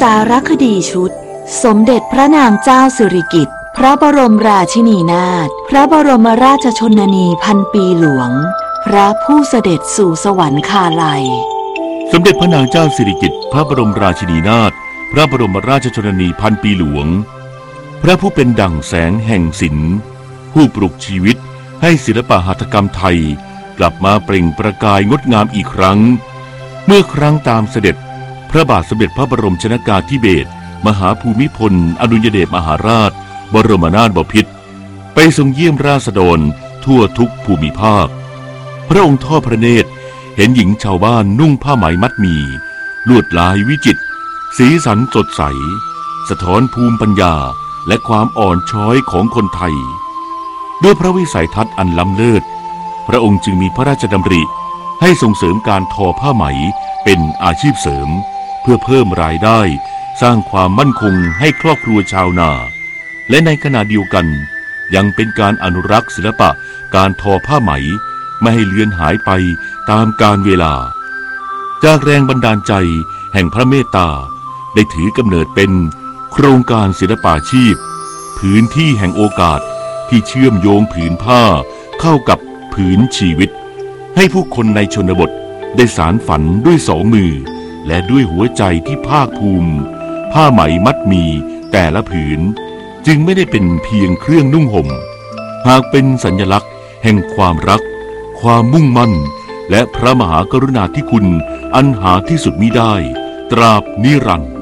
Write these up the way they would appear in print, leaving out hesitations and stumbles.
สารคดีชุดสมเด็จพระนางเจ้าสิริกิติ์พระบรมราชินีนาถพระบรมราชชนนีพันปีหลวงพระผู้เสด็จสู่สวรรคาลัยสมเด็จพระนางเจ้าสิริกิติ์พระบรมราชินีนาถพระบรมราชชนนีพันปีหลวงพระผู้เป็นดั่งแสงแห่งศิลป์ผู้ปลุกชีวิตให้ศิลปหัตถกรรมไทยกลับมาเปล่งประกายงดงามอีกครั้งเมื่อครั้งตามเสด็จพระบาทสมเด็จพระบรมชนกาธิเบศรมหาภูมิพลอดุลยเดชมหาราชบรมนาถบพิตรไปทรงเยี่ยมราษฎรทั่วทุกภูมิภาคพระองค์ทอดพระเนตรเห็นหญิงชาวบ้านนุ่งผ้าไหมมัดหมี่ลวดลายวิจิตรสีสันสดใสสะท้อนภูมิปัญญาและความอ่อนช้อยของคนไทยด้วยพระวิสัยทัศน์อันล้ำเลิศพระองค์จึงมีพระราชดำริให้ส่งเสริมการทอผ้าไหมเป็นอาชีพเสริมเพื่อเพิ่มรายได้สร้างความมั่นคงให้ครอบครัวชาวนาและในขณะเดียวกันยังเป็นการอนุรักษ์ศิลปะการทอผ้าไหมไม่ให้เลือนหายไปตามกาลเวลาจากแรงบันดาลใจแห่งพระเมตตาได้ถือกำเนิดเป็นโครงการศิลปาชีพพื้นที่แห่งโอกาสที่เชื่อมโยงผืนผ้าเข้ากับผืนชีวิตให้ผู้คนในชนบทได้สารฝันด้วยสองมือและด้วยหัวใจที่ภาคภูมิผ้าไหมมัดหมี่แต่ละผืนจึงไม่ได้เป็นเพียงเครื่องนุ่งห่มหากเป็นสัญลักษณ์แห่งความรักความมุ่งมั่นและพระมหากรุณาธิคุณอันหาที่สุดมิได้ตราบนิรันดร์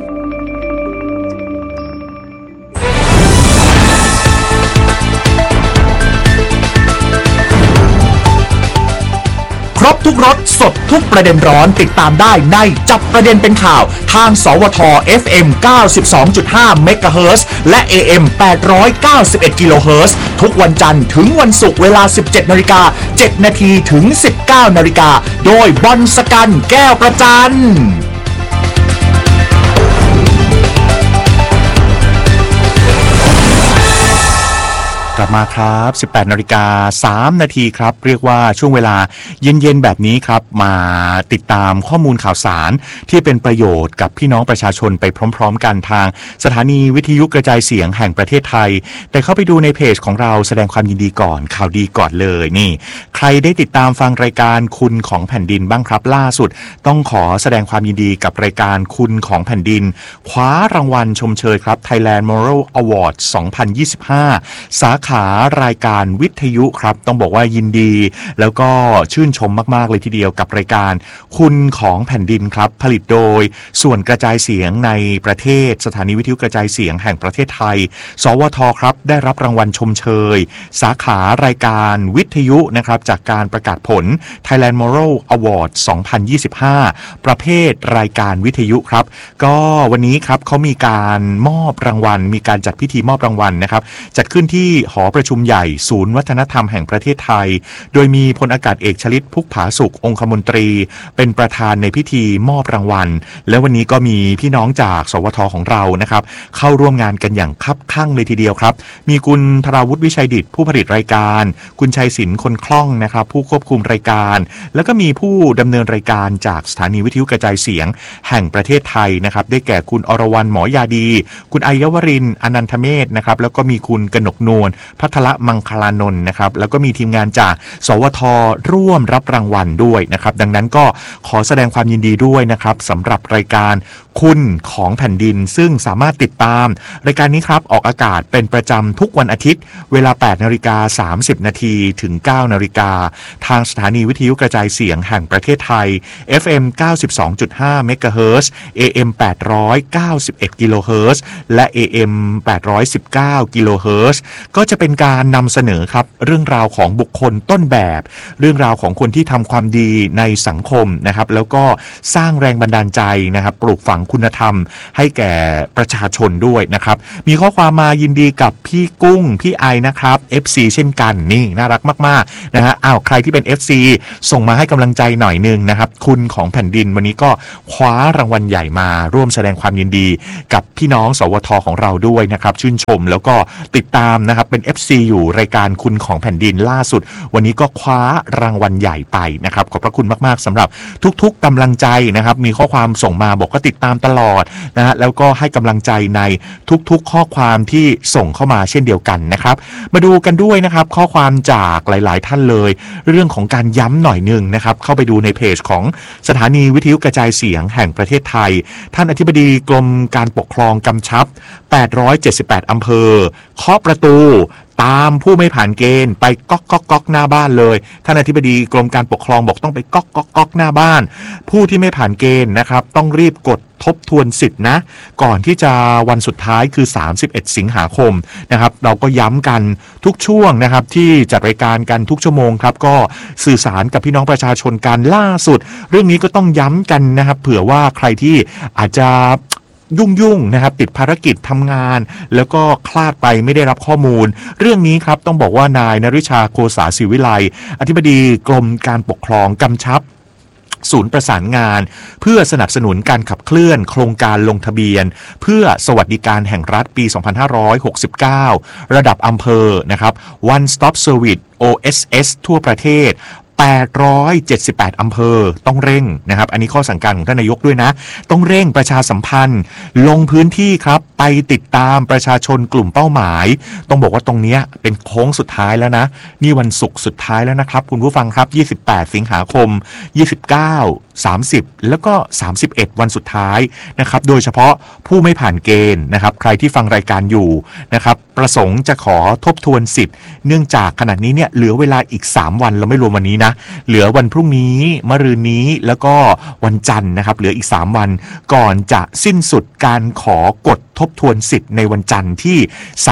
ครบทุกรสสดทุกประเด็นร้อนติดตามได้ในจับประเด็นเป็นข่าวทางสวท FM 92.5 เมกะเฮิรตซ์และ AM 891 กิโลเฮิรตซ์ทุกวันจันทร์ถึงวันศุกร์เวลา 17:07 นาทีถึง 19:00 นโดยบอลสกันแก้วประจันกลับมาครับ 18:03 นาทีครับเรียกว่าช่วงเวลาเย็นๆแบบนี้ครับมาติดตามข้อมูลข่าวสารที่เป็นประโยชน์กับพี่น้องประชาชนไปพร้อมๆกันทางสถานีวิทยุกระจายเสียงแห่งประเทศไทยแต่เข้าไปดูในเพจของเราแสดงความยินดีก่อนข่าวดีก่อนเลยนี่ใครได้ติดตามฟังรายการคุณของแผ่นดินบ้างครับล่าสุดต้องขอแสดงความยินดีกับรายการคุณของแผ่นดินคว้ารางวัลชมเชยครับ Thailand Moral Award 2025 สาขารายการวิทยุครับต้องบอกว่ายินดีแล้วก็ชื่นชมมากๆเลยทีเดียวกับรายการคุณของแผ่นดินครับผลิตโดยส่วนกระจายเสียงในประเทศสถานีวิทยุกระจายเสียงแห่งประเทศไทยสวทครับได้รับรางวัลชมเชยสาขารายการวิทยุนะครับจากการประกาศผล Thailand Moral Award 2025 ประเภทรายการวิทยุครับก็วันนี้ครับเขามีการมอบรางวัลมีการจัดพิธีมอบรางวัลนะครับจัดขึ้นที่หอประชุมใหญ่ศูนย์วัฒนธรรมแห่งประเทศไทยโดยมีพลอากาศเอกชลิต พุกผาสุของคมนตรีเป็นประธานในพิธีมอบรางวัลและวันนี้ก็มีพี่น้องจากสวทของเรานะครับเข้าร่วมงานกันอย่างคับคั่งเลยทีเดียวครับมีคุณธราวุฒิวิชัยดิษฐ์ผู้ผลิตรายการคุณชัยศิลป์คนคล่องนะครับผู้ควบคุมรายการแล้วก็มีผู้ดำเนินรายการจากสถานีวิทยุกระจายเสียงแห่งประเทศไทยนะครับได้แก่คุณอรวรรณหมอยาดีคุณอัยวรินทร์อนันทเมธนะครับแล้วก็มีคุณกนกนวลพัทรมังคลานนท์นะครับแล้วก็มีทีมงานจากสวทร่วมรับรางวัลด้วยนะครับดังนั้นก็ขอแสดงความยินดีด้วยนะครับสำหรับรายการคุณของแผ่นดินซึ่งสามารถติดตามรายการนี้ครับออกอากาศเป็นประจำทุกวันอาทิตย์เวลา 8:30 นถึง 9:00 นทางสถานีวิทยุกระจายเสียงแห่งประเทศไทย FM 92.5 เมกะเฮิรตซ์ AM 891 กิโลเฮิรตซ์และ AM 819 กิโลเฮิรตซ์ก็จะเป็นการนำเสนอครับเรื่องราวของบุคคลต้นแบบเรื่องราวของคนที่ทำความดีในสังคมนะครับแล้วก็สร้างแรงบันดาลใจนะครับปลูกฝังคุณธรรมให้แก่ประชาชนด้วยนะครับมีข้อความมายินดีกับพี่กุ้งพี่ไอนะครับ FC เช่นกันนี่น่ารักมากๆนะฮะใครที่เป็น FC ส่งมาให้กำลังใจหน่อยนึงนะครับคุณของแผ่นดินวันนี้ก็คว้ารางวัลใหญ่มาร่วมแสดงความยินดีกับพี่น้องสวทของเราด้วยนะครับชื่นชมแล้วก็ติดตามนะครับเป็น FC อยู่รายการคุณของแผ่นดินล่าสุดวันนี้ก็คว้ารางวัลใหญ่ไปนะครับขอบพระคุณมากๆสำหรับทุกๆกำลังใจนะครับมีข้อความส่งมาบอกว่าติดตามตลอดนะฮะแล้วก็ให้กำลังใจในทุกๆข้อความที่ส่งเข้ามาเช่นเดียวกันนะครับมาดูกันด้วยนะครับข้อความจากหลายๆท่านเลยเรื่องของการย้ำหน่อยนึงนะครับเข้าไปดูในเพจของสถานีวิทยุกระจายเสียงแห่งประเทศไทยท่านอธิบดีกรมการปกครองกำชับ878อำเภอเคาะประตูตามผู้ไม่ผ่านเกณฑ์ไปก๊อกหน้าบ้านเลยท่านอธิบดีกรมการปกครองบอกต้องไปก๊อกหน้าบ้านผู้ที่ไม่ผ่านเกณฑ์นะครับต้องรีบกดทบทวนสิทธินะก่อนที่จะวันสุดท้ายคือ31สิงหาคมนะครับเราก็ย้ำกันทุกช่วงนะครับที่จัดรายการกันทุกชั่วโมงครับก็สื่อสารกับพี่น้องประชาชนกันล่าสุดเรื่องนี้ก็ต้องย้ำกันนะครับเผื่อว่าใครที่อาจจะยุ่งนะครับติดภารกิจทำงานแล้วก็คลาดไปไม่ได้รับข้อมูลเรื่องนี้ครับต้องบอกว่านายนฤชาโคสาศิวิไลอธิบดีกรมการปกครองกำชับศูนย์ประสานงานเพื่อสนับสนุนการขับเคลื่อนโครงการลงทะเบียนเพื่อสวัสดิการแห่งรัฐปี 2569 ระดับอำเภอนะครับ One Stop Service OSS ทั่วประเทศ878อำเภอต้องเร่งนะครับอันนี้ข้อสั่งการของท่านนายกด้วยนะต้องเร่งประชาสัมพันธ์ลงพื้นที่ครับไปติดตามประชาชนกลุ่มเป้าหมายต้องบอกว่าตรงนี้เป็นโค้งสุดท้ายแล้วนะนี่วันศุกร์สุดท้ายแล้วนะครับคุณผู้ฟังครับ28สิงหาคม29 30แล้วก็31วันสุดท้ายนะครับโดยเฉพาะผู้ไม่ผ่านเกณฑ์นะครับใครที่ฟังรายการอยู่นะครับประสงค์จะขอทบทวนสิทธิ์เนื่องจากขณะนี้เนี่ยเหลือเวลาอีก3วันเราไม่รวมวันนี้นะเหลือวันพรุ่งนี้มะรืนนี้แล้วก็วันจันทร์นะครับเหลืออีก3วันก่อนจะสิ้นสุดการขอกดทบทวนสิทธิ์ในวันจันทร์ที่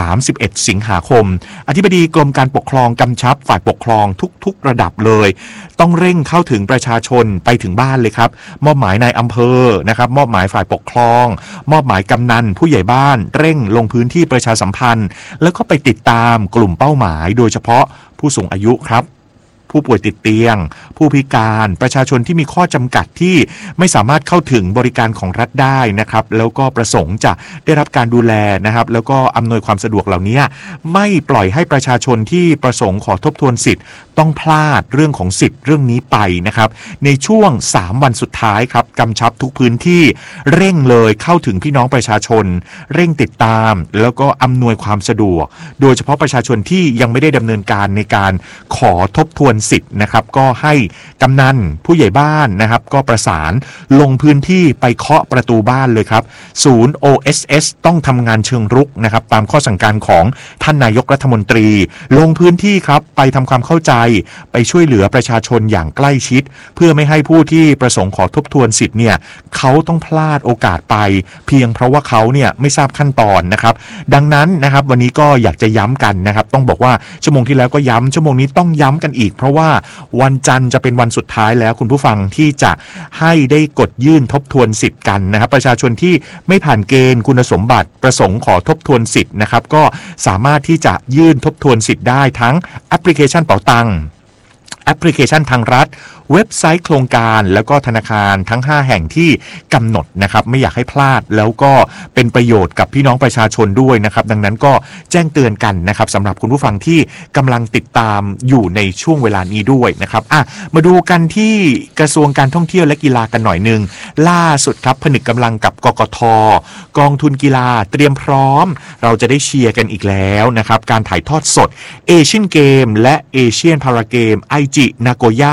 31สิงหาคมอธิบดีกรมการปกครองกำชับฝ่ายปกครองทุกระดับเลยต้องเร่งเข้าถึงประชาชนไปถึงบ้านเลยครับมอบหมายนายอำเภอนะครับมอบหมายฝ่ายปกครองมอบหมายกำนันผู้ใหญ่บ้านเร่งลงพื้นที่ประชาสัมพันธ์แล้วก็ไปติดตามกลุ่มเป้าหมายโดยเฉพาะผู้สูงอายุครับผู้ป่วยติดเตียงผู้พิการประชาชนที่มีข้อจำกัดที่ไม่สามารถเข้าถึงบริการของรัฐได้นะครับแล้วก็ประสงค์จะได้รับการดูแลนะครับแล้วก็อำนวยความสะดวกเหล่านี้ไม่ปล่อยให้ประชาชนที่ประสงค์ขอทบทวนสิทธิ์ต้องพลาดเรื่องของสิทธิ์เรื่องนี้ไปนะครับในช่วง3วันสุดท้ายครับกำชับทุกพื้นที่เร่งเลยเข้าถึงพี่น้องประชาชนเร่งติดตามแล้วก็อำนวยความสะดวกโดยเฉพาะประชาชนที่ยังไม่ได้ดำเนินการในการขอทบทวนสิทธิ์นะครับก็ให้กำนันผู้ใหญ่บ้านนะครับก็ประสานลงพื้นที่ไปเคาะประตูบ้านเลยครับศูนย์ OSS ต้องทำงานเชิงรุกนะครับตามข้อสั่งการของท่านนายกรัฐมนตรีลงพื้นที่ครับไปทำความเข้าใจไปช่วยเหลือประชาชนอย่างใกล้ชิดเพื่อไม่ให้ผู้ที่ประสงค์ขอทบทวนสิทธิ์เนี่ยเขาต้องพลาดโอกาสไปเพียงเพราะว่าเขาเนี่ยไม่ทราบขั้นตอนนะครับดังนั้นนะครับวันนี้ก็อยากจะย้ำกันนะครับต้องบอกว่าชั่วโมงที่แล้วก็ย้ำชั่วโมงนี้ต้องย้ำกันอีกเพราะว่าวันจันทร์จะเป็นวันสุดท้ายแล้วคุณผู้ฟังที่จะให้ได้กดยื่นทบทวนสิทธิ์กันนะครับประชาชนที่ไม่ผ่านเกณฑ์คุณสมบัติประสงค์ขอทบทวนสิทธิ์นะครับก็สามารถที่จะยื่นทบทวนสิทธิ์ได้ทั้งแอปพลิเคชันเป๋าตังค์แอปพลิเคชันทางรัฐเว็บไซต์โครงการแล้วก็ธนาคารทั้ง5แห่งที่กำหนดนะครับไม่อยากให้พลาดแล้วก็เป็นประโยชน์กับพี่น้องประชาชนด้วยนะครับดังนั้นก็แจ้งเตือนกันนะครับสำหรับคุณผู้ฟังที่กำลังติดตามอยู่ในช่วงเวลานี้ด้วยนะครับมาดูกันที่กระทรวงการท่องเที่ยวและกีฬากันหน่อยนึงล่าสุดครับผนึกกำลังกับกกท.กองทุนกีฬาเตรียมพร้อมเราจะได้เชียร์กันอีกแล้วนะครับการถ่ายทอดสดเอเชียนเกมและเอเชียนพาราเกมไอจินาโกย่า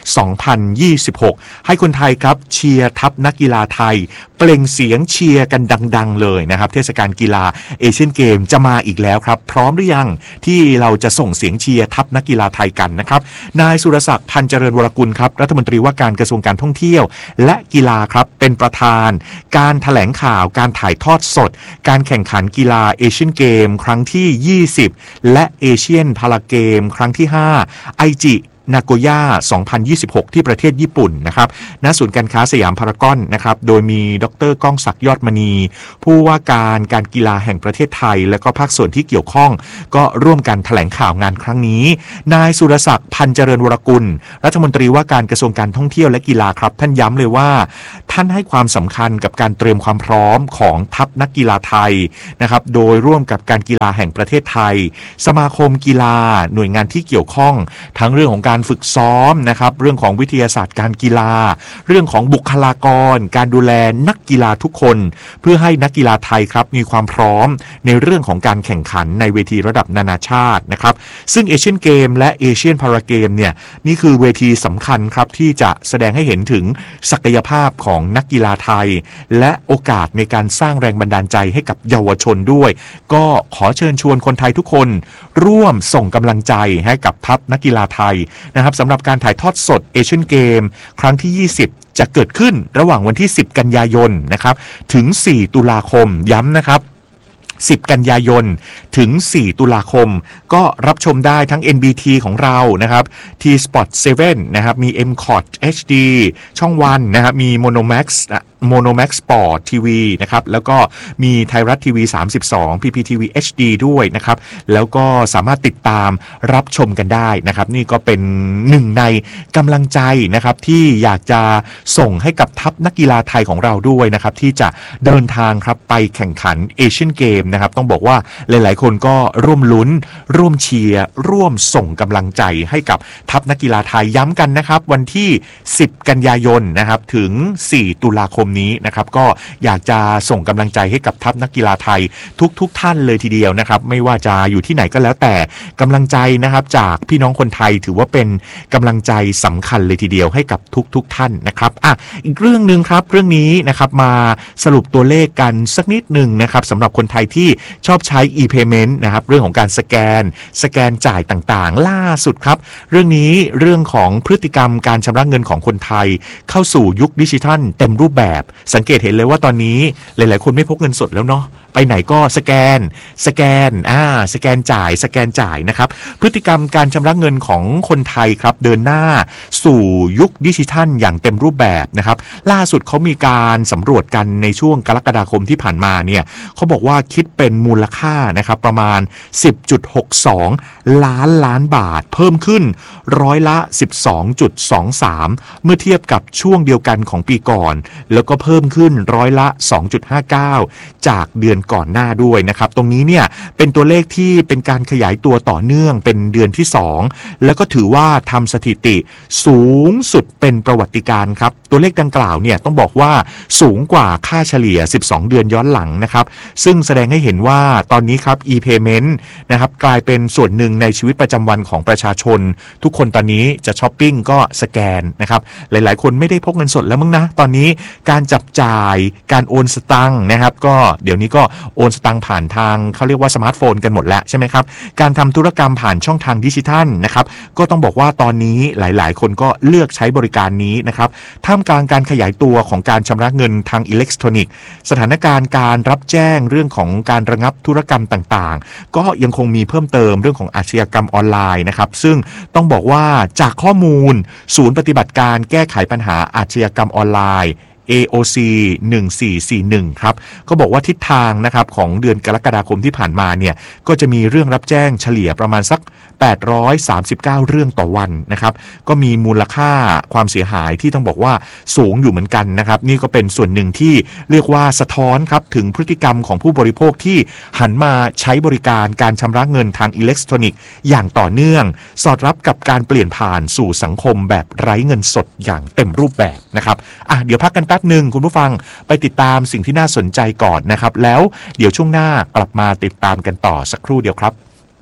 2026ให้คนไทยครับเชียร์ทัพนักกีฬาไทยเปล่งเสียงเชียร์กันดังๆเลยนะครับเทศกาลกีฬาเอเชียนเกมจะมาอีกแล้วครับพร้อมหรือยังที่เราจะส่งเสียงเชียร์ทัพนักกีฬาไทยกันนะครับนายสุรศักดิ์พันธ์เจริญวรกุลครับรัฐมนตรีว่าการกระทรวงการท่องเที่ยวและกีฬาครับเป็นประธานการแถลงข่าวการถ่ายทอดสดการแข่งขันกีฬาเอเชียนเกมครั้งที่20และเอเชียนพาราเกมครั้งที่5ไอจินาโกย่า 2026 ที่ประเทศญี่ปุ่นนะครับณศูนย์การค้าสยามพารากอนนะครับโดยมีดร.ก้องศักดิ์ยอดมณีผู้ว่าการกีฬาแห่งประเทศไทยและก็ภาคส่วนที่เกี่ยวข้องก็ร่วมกันแถลงข่าวงานครั้งนี้นายสุรศักดิ์พันเจริญวรกุลรัฐมนตรีว่าการกระทรวงการท่องเที่ยวและกีฬาครับท่านย้ำเลยว่าท่านให้ความสำคัญกับการเตรียมความพร้อมของทัพนักกีฬาไทยนะครับโดยร่วมกับการกีฬาแห่งประเทศไทยสมาคมกีฬาหน่วยงานที่เกี่ยวข้องทั้งเรื่องของการฝึกซ้อมนะครับเรื่องของวิทยาศาสตร์การกีฬาเรื่องของบุคลากรการดูแลนักกีฬาทุกคนเพื่อให้นักกีฬาไทยครับมีความพร้อมในเรื่องของการแข่งขันในเวทีระดับนานาชาตินะครับซึ่งเอเชียนเกมและเอเชียนพาราเกมเนี่ยนี่คือเวทีสำคัญครับที่จะแสดงให้เห็นถึงศักยภาพของนักกีฬาไทยและโอกาสในการสร้างแรงบันดาลใจให้กับเยาวชนด้วยก็ขอเชิญชวนคนไทยทุกคนร่วมส่งกำลังใจให้กับทัพนักกีฬาไทยนะครับสำหรับการถ่ายทอดสดเอเชียนเกมครั้งที่20จะเกิดขึ้นระหว่างวันที่10กันยายนนะครับถึง4ตุลาคมย้ำนะครับ10กันยายนถึง4ตุลาคมก็รับชมได้ทั้ง NBT ของเรานะครับ T-Sport 7 นะครับมี MCOT HD ช่องวันนะครับมี Monomax Sport TV นะครับแล้วก็มีไทยรัฐทีวี32 PPTV HD ด้วยนะครับแล้วก็สามารถติดตามรับชมกันได้นะครับนี่ก็เป็นหนึ่งในกำลังใจนะครับที่อยากจะส่งให้กับทัพนักกีฬาไทยของเราด้วยนะครับที่จะเดินทางครับไปแข่งขันเอเชียนเกมนะครับต้องบอกว่าหลายๆคนก็ร่วมลุ้นร่วมเชียร์ร่วมส่งกำลังใจให้กับทัพนักกีฬาไทยย้ำกันนะครับวันที่10กันยายนนะครับถึง4ตุลาคมนี้นะครับก็อยากจะส่งกำลังใจให้กับทัพนักกีฬาไทยทุกท่านเลยทีเดียวนะครับไม่ว่าจะอยู่ที่ไหนก็แล้วแต่กำลังใจนะครับจากพี่น้องคนไทยถือว่าเป็นกำลังใจสำคัญเลยทีเดียวให้กับทุกท่านนะครับอีกเรื่องนึงครับเรื่องนี้นะครับมาสรุปตัวเลขกันสักนิดนึงนะครับสำหรับคนไทยที่ชอบใช้ e-payment นะครับเรื่องของการสแกนจ่ายต่างๆล่าสุดครับเรื่องของพฤติกรรมการชำระเงินของคนไทยเข้าสู่ยุคดิจิทัลเต็มรูปแบบสังเกตเห็นเลยว่าตอนนี้หลายๆคนไม่พกเงินสดแล้วเนาะไปไหนก็สแกนจ่ายนะครับพฤติกรรมการชำระเงินของคนไทยครับเดินหน้าสู่ยุคดิจิทัลอย่างเต็มรูปแบบนะครับล่าสุดเขามีการสำรวจกันในช่วงกรกฎาคมที่ผ่านมาเนี่ยเขาบอกว่าคิดเป็นมูลค่านะครับประมาณ 10.62 ล้านบาทเพิ่มขึ้นร้อยละ 12.23 เมื่อเทียบกับช่วงเดียวกันของปีก่อนแล้วก็เพิ่มขึ้นร้อยละ 2.59 จากเดือนก่อนหน้าด้วยนะครับตรงนี้เนี่ยเป็นตัวเลขที่เป็นการขยายตัวต่อเนื่องเป็นเดือนที่2แล้วก็ถือว่าทำสถิติสูงสุดเป็นประวัติการณ์ครับตัวเลขดังกล่าวเนี่ยต้องบอกว่าสูงกว่าค่าเฉลี่ย12เดือนย้อนหลังนะครับซึ่งแสดงให้เห็นว่าตอนนี้ครับ e-payment นะครับกลายเป็นส่วนหนึ่งในชีวิตประจำวันของประชาชนทุกคนตอนนี้จะช้อปปิ้งก็สแกนนะครับหลายๆคนไม่ได้พกเงินสดแล้วมั้งนะตอนนี้การจับจ่ายการโอนสตังค์นะครับก็เดี๋ยวนี้ก็โอนสตังค์ผ่านทางเขาเรียกว่าสมาร์ทโฟนกันหมดแล้วใช่ไหมครับการทำธุรกรรมผ่านช่องทางดิจิทัลนะครับก็ต้องบอกว่าตอนนี้หลายๆคนก็เลือกใช้บริการนี้นะครับท่ามกลางการขยายตัวของการชำระเงินทางอิเล็กทรอนิกส์สถานการณ์การรับแจ้งเรื่องของการระงับธุรกรรมต่างๆก็ยังคงมีเพิ่มเติมเรื่องของอาชญากรรมออนไลน์นะครับซึ่งต้องบอกว่าจากข้อมูลศูนย์ปฏิบัติการแก้ไขปัญหาอาชญากรรมออนไลน์ AOC 1441ครับก็บอกว่าทิศทางนะครับของเดือนกรกฎาคมที่ผ่านมาเนี่ยก็จะมีเรื่องรับแจ้งเฉลี่ยประมาณสัก839เรื่องต่อวันนะครับก็มีมูลค่าความเสียหายที่ต้องบอกว่าสูงอยู่เหมือนกันนะครับนี่ก็เป็นส่วนหนึ่งที่เรียกว่าสะท้อนครับถึงพฤติกรรมของผู้บริโภคที่หันมาใช้บริการการชำระเงินทางอิเล็กทรอนิกส์อย่างต่อเนื่องสอดรับกับการเปลี่ยนผ่านสู่สังคมแบบไร้เงินสดอย่างเต็มรูปแบบนะครับเดี๋ยวพักกันแป๊บนึงคุณผู้ฟังไปติดตามสิ่งที่น่าสนใจก่อนนะครับแล้วเดี๋ยวช่วงหน้ากลับมาติดตามกันต่อสักครู่เดียวครับ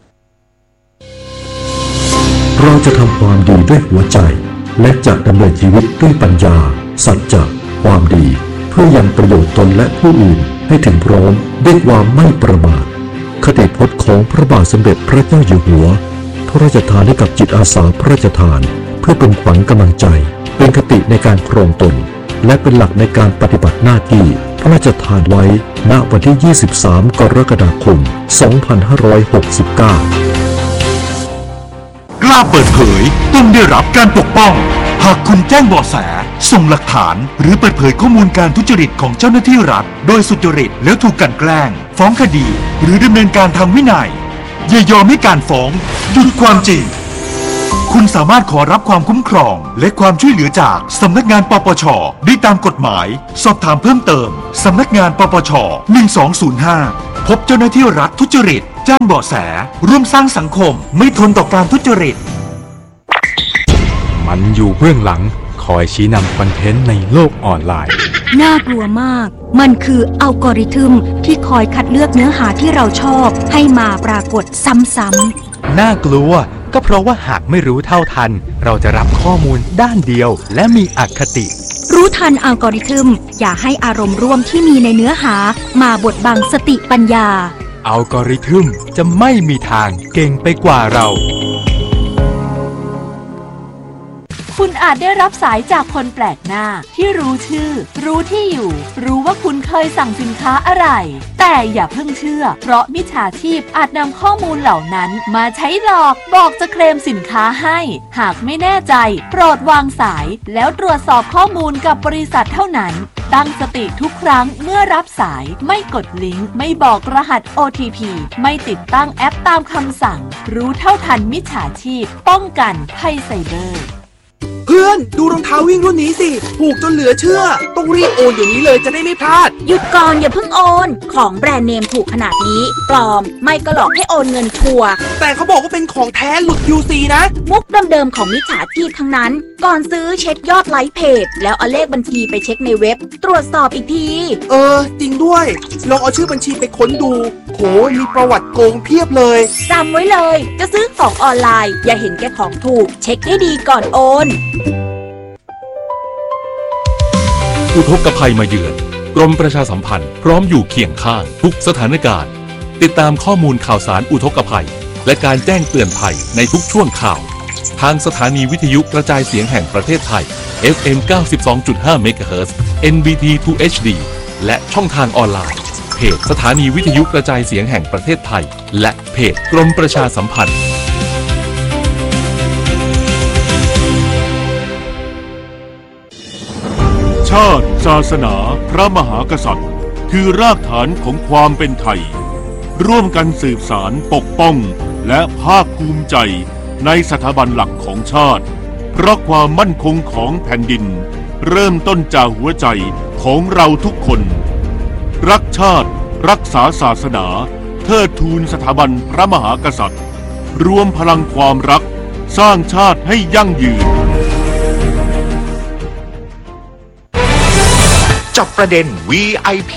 เราจะทำความดีด้วยหัวใจและจะดำเนินชีวิตด้วยปัญญาสัจจะความดีเพื่อยังประโยชน์ตนและผู้อื่นให้ถึงพร้อมด้วยความไม่ประมาทคติพจน์ของพระบาทสมเด็จพระเจ้าอยู่หัวพระราชทานให้กับจิตอาสาพระราชทานเพื่อเป็นขวัญกำลังใจเป็นคติในการครองตนและเป็นหลักในการปฏิบัติหน้าที่พระราชทานไว้ณวันที่23 กรกฎาคม 2569 กล้าเปิดเผยต้องได้รับการปกป้องหากคุณแจ้งเบาะแสส่งหลักฐานหรือเปิดเผยข้อมูลการทุจริตของเจ้าหน้าที่รัฐโดยสุจริตแล้วถูกกลั่นแกล้งฟ้องคดีหรือดำเนินการทางวินัยอย่ายอมให้การฟ้องหยุดความจริงคุณสามารถขอรับความคุ้มครองและความช่วยเหลือจากสำนักงานปปช.ได้ตามกฎหมายสอบถามเพิ่มเติมสำนักงานปปช. 1205พบเจ้าหน้าที่รัฐทุจริตแจ้งเบาะแสร่วมสร้างสังคมไม่ทนต่อการทุจริตมันอยู่เบื้องหลังคอยชี้นำคอนเทนต์ในโลกออนไลน์น่ากลัวมากมันคืออัลกอริทึมที่คอยคัดเลือกเนื้อหาที่เราชอบให้มาปรากฏซ้ำๆน่ากลัวก็เพราะว่าหากไม่รู้เท่าทันเราจะรับข้อมูลด้านเดียวและมีอคติรู้ทันอัลกอริทึมอย่าให้อารมณ์ร่วมที่มีในเนื้อหามาบดบังสติปัญญาอัลกอริทึมจะไม่มีทางเก่งไปกว่าเราคุณอาจได้รับสายจากคนแปลกหน้าที่รู้ชื่อรู้ที่อยู่รู้ว่าคุณเคยสั่งสินค้าอะไรแต่อย่าเพิ่งเชื่อเพราะมิจฉาชีพอาจนำข้อมูลเหล่านั้นมาใช้หลอกบอกจะเคลมสินค้าให้หากไม่แน่ใจโปรดวางสายแล้วตรวจสอบข้อมูลกับบริษัทเท่านั้นตั้งสติทุกครั้งเมื่อรับสายไม่กดลิงก์ไม่บอกรหัส OTP ไม่ติดตั้งแอปตามคำสั่งรู้เท่าทันมิจฉาชีพป้องกันภัยไซเบอร์เพื่อนดูรองเท้าวิ่งรุ่นนี้สิถูกจนเหลือเชื่อต้องรีบโอนอย่างนี้เลยจะได้ไม่พลาดหยุดก่อนอย่าเพิ่งโอนของแบรนด์เนมถูกขนาดนี้ปลอมไม่ก็หลอกให้โอนเงินชัวร์แต่เขาบอกว่าเป็นของแท้หลุด QC นะมุกเดิมๆของมิจฉาชีพทั้งนั้นก่อนซื้อเช็คยอดไลค์เพจแล้วเอาเลขบัญชีไปเช็คในเว็บตรวจสอบอีกทีจริงด้วยลองเอาชื่อบัญชีไปค้นดูโหมีประวัติโกงเพียบเลยจำไว้เลยจะซื้อของออนไลน์อย่าเห็นแก่ของถูกเช็คให้ดีก่อนโอนอุทกภัยมาเยือนกรมประชาสัมพันธ์พร้อมอยู่เคียงข้างทุกสถานการณ์ติดตามข้อมูลข่าวสารอุทกภัยและการแจ้งเตือนภัยในทุกช่วงข่าวทางสถานีวิทยุกระจายเสียงแห่งประเทศไทย FM 92.5 MHz NBT 2 HD และช่องทางออนไลน์เพจสถานีวิทยุกระจายเสียงแห่งประเทศไทยและเพจกรมประชาสัมพันธ์ชาติศาสนาพระมหากษัตริย์คือรากฐานของความเป็นไทยร่วมกันสืบสานปกป้องและภาคภูมิใจในสถาบันหลักของชาติเพราะความมั่นคงของแผ่นดินเริ่มต้นจากหัวใจของเราทุกคนรักชาติรักษาศาสนาเทิดทูนสถาบันพระมหากษัตริย์รวมพลังความรักสร้างชาติให้ยั่งยืนจับประเด็น VIP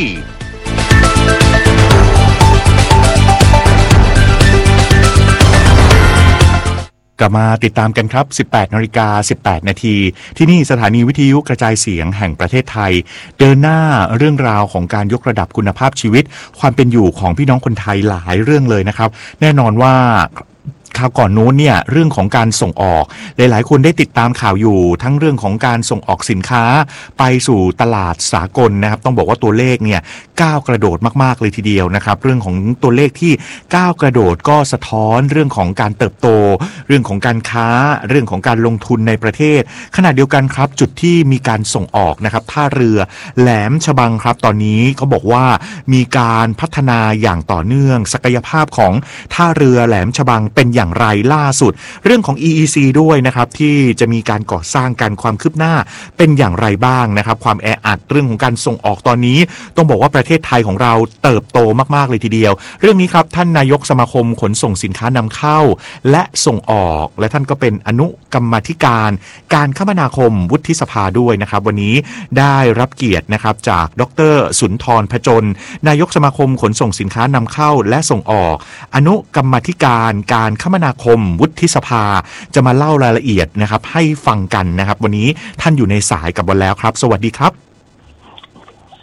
กลับมาติดตามกันครับ 18:18 นาทีที่นี่สถานีวิทยุกระจายเสียงแห่งประเทศไทยเดินหน้าเรื่องราวของการยกระดับคุณภาพชีวิตความเป็นอยู่ของพี่น้องคนไทยหลายเรื่องเลยนะครับแน่นอนว่าคราวก่อนนู้นเนี่ยเรื่องของการส่งออกหลายๆคนได้ติดตามข่าวอยู่ทั้งเรื่องของการส่งออกสินค้าไปสู่ตลาดสากลนะครับต้องบอกว่าตัวเลขเนี่ยก้าวกระโดดมากๆเลยทีเดียวนะครับเรื่องของตัวเลขที่ก้าวกระโดดก็สะท้อนเรื่องของการเติบโตเรื่องของการค้าเรื่องของการลงทุนในประเทศขณะเดียวกันครับจุดที่มีการส่งออกนะครับท่าเรือแหลมฉบังครับตอนนี้เขาบอกว่ามีการพัฒนาอย่างต่อเนื่องศักยภาพของท่าเรือแหลมฉบังเป็นอย่างไรล่าสุดเรื่องของ EEC ด้วยนะครับที่จะมีการก่อสร้างการความคืบหน้าเป็นอย่างไรบ้างนะครับความแออัดเรื่องของการส่งออกตอนนี้ต้องบอกว่าประเทศไทยของเราเติบโตมากๆเลยทีเดียวเรื่องนี้ครับท่านนายกสมาคมขนส่งสินค้านำเข้าและส่งออกและท่านก็เป็นอนุกรรมาธิการการคมนาคมวุฒิสภาด้วยนะครับวันนี้ได้รับเกียรตินะครับจากดร.สุนทรพจนนายกสมาคมขนส่งสินค้านำเข้าและส่งออกอนุกรรมาธิการการคมนาคมวุฒิสภาจะมาเล่ารายละเอียดนะครับให้ฟังกันนะครับวันนี้ท่านอยู่ในสายกับเราแล้วครับสวัสดีครับ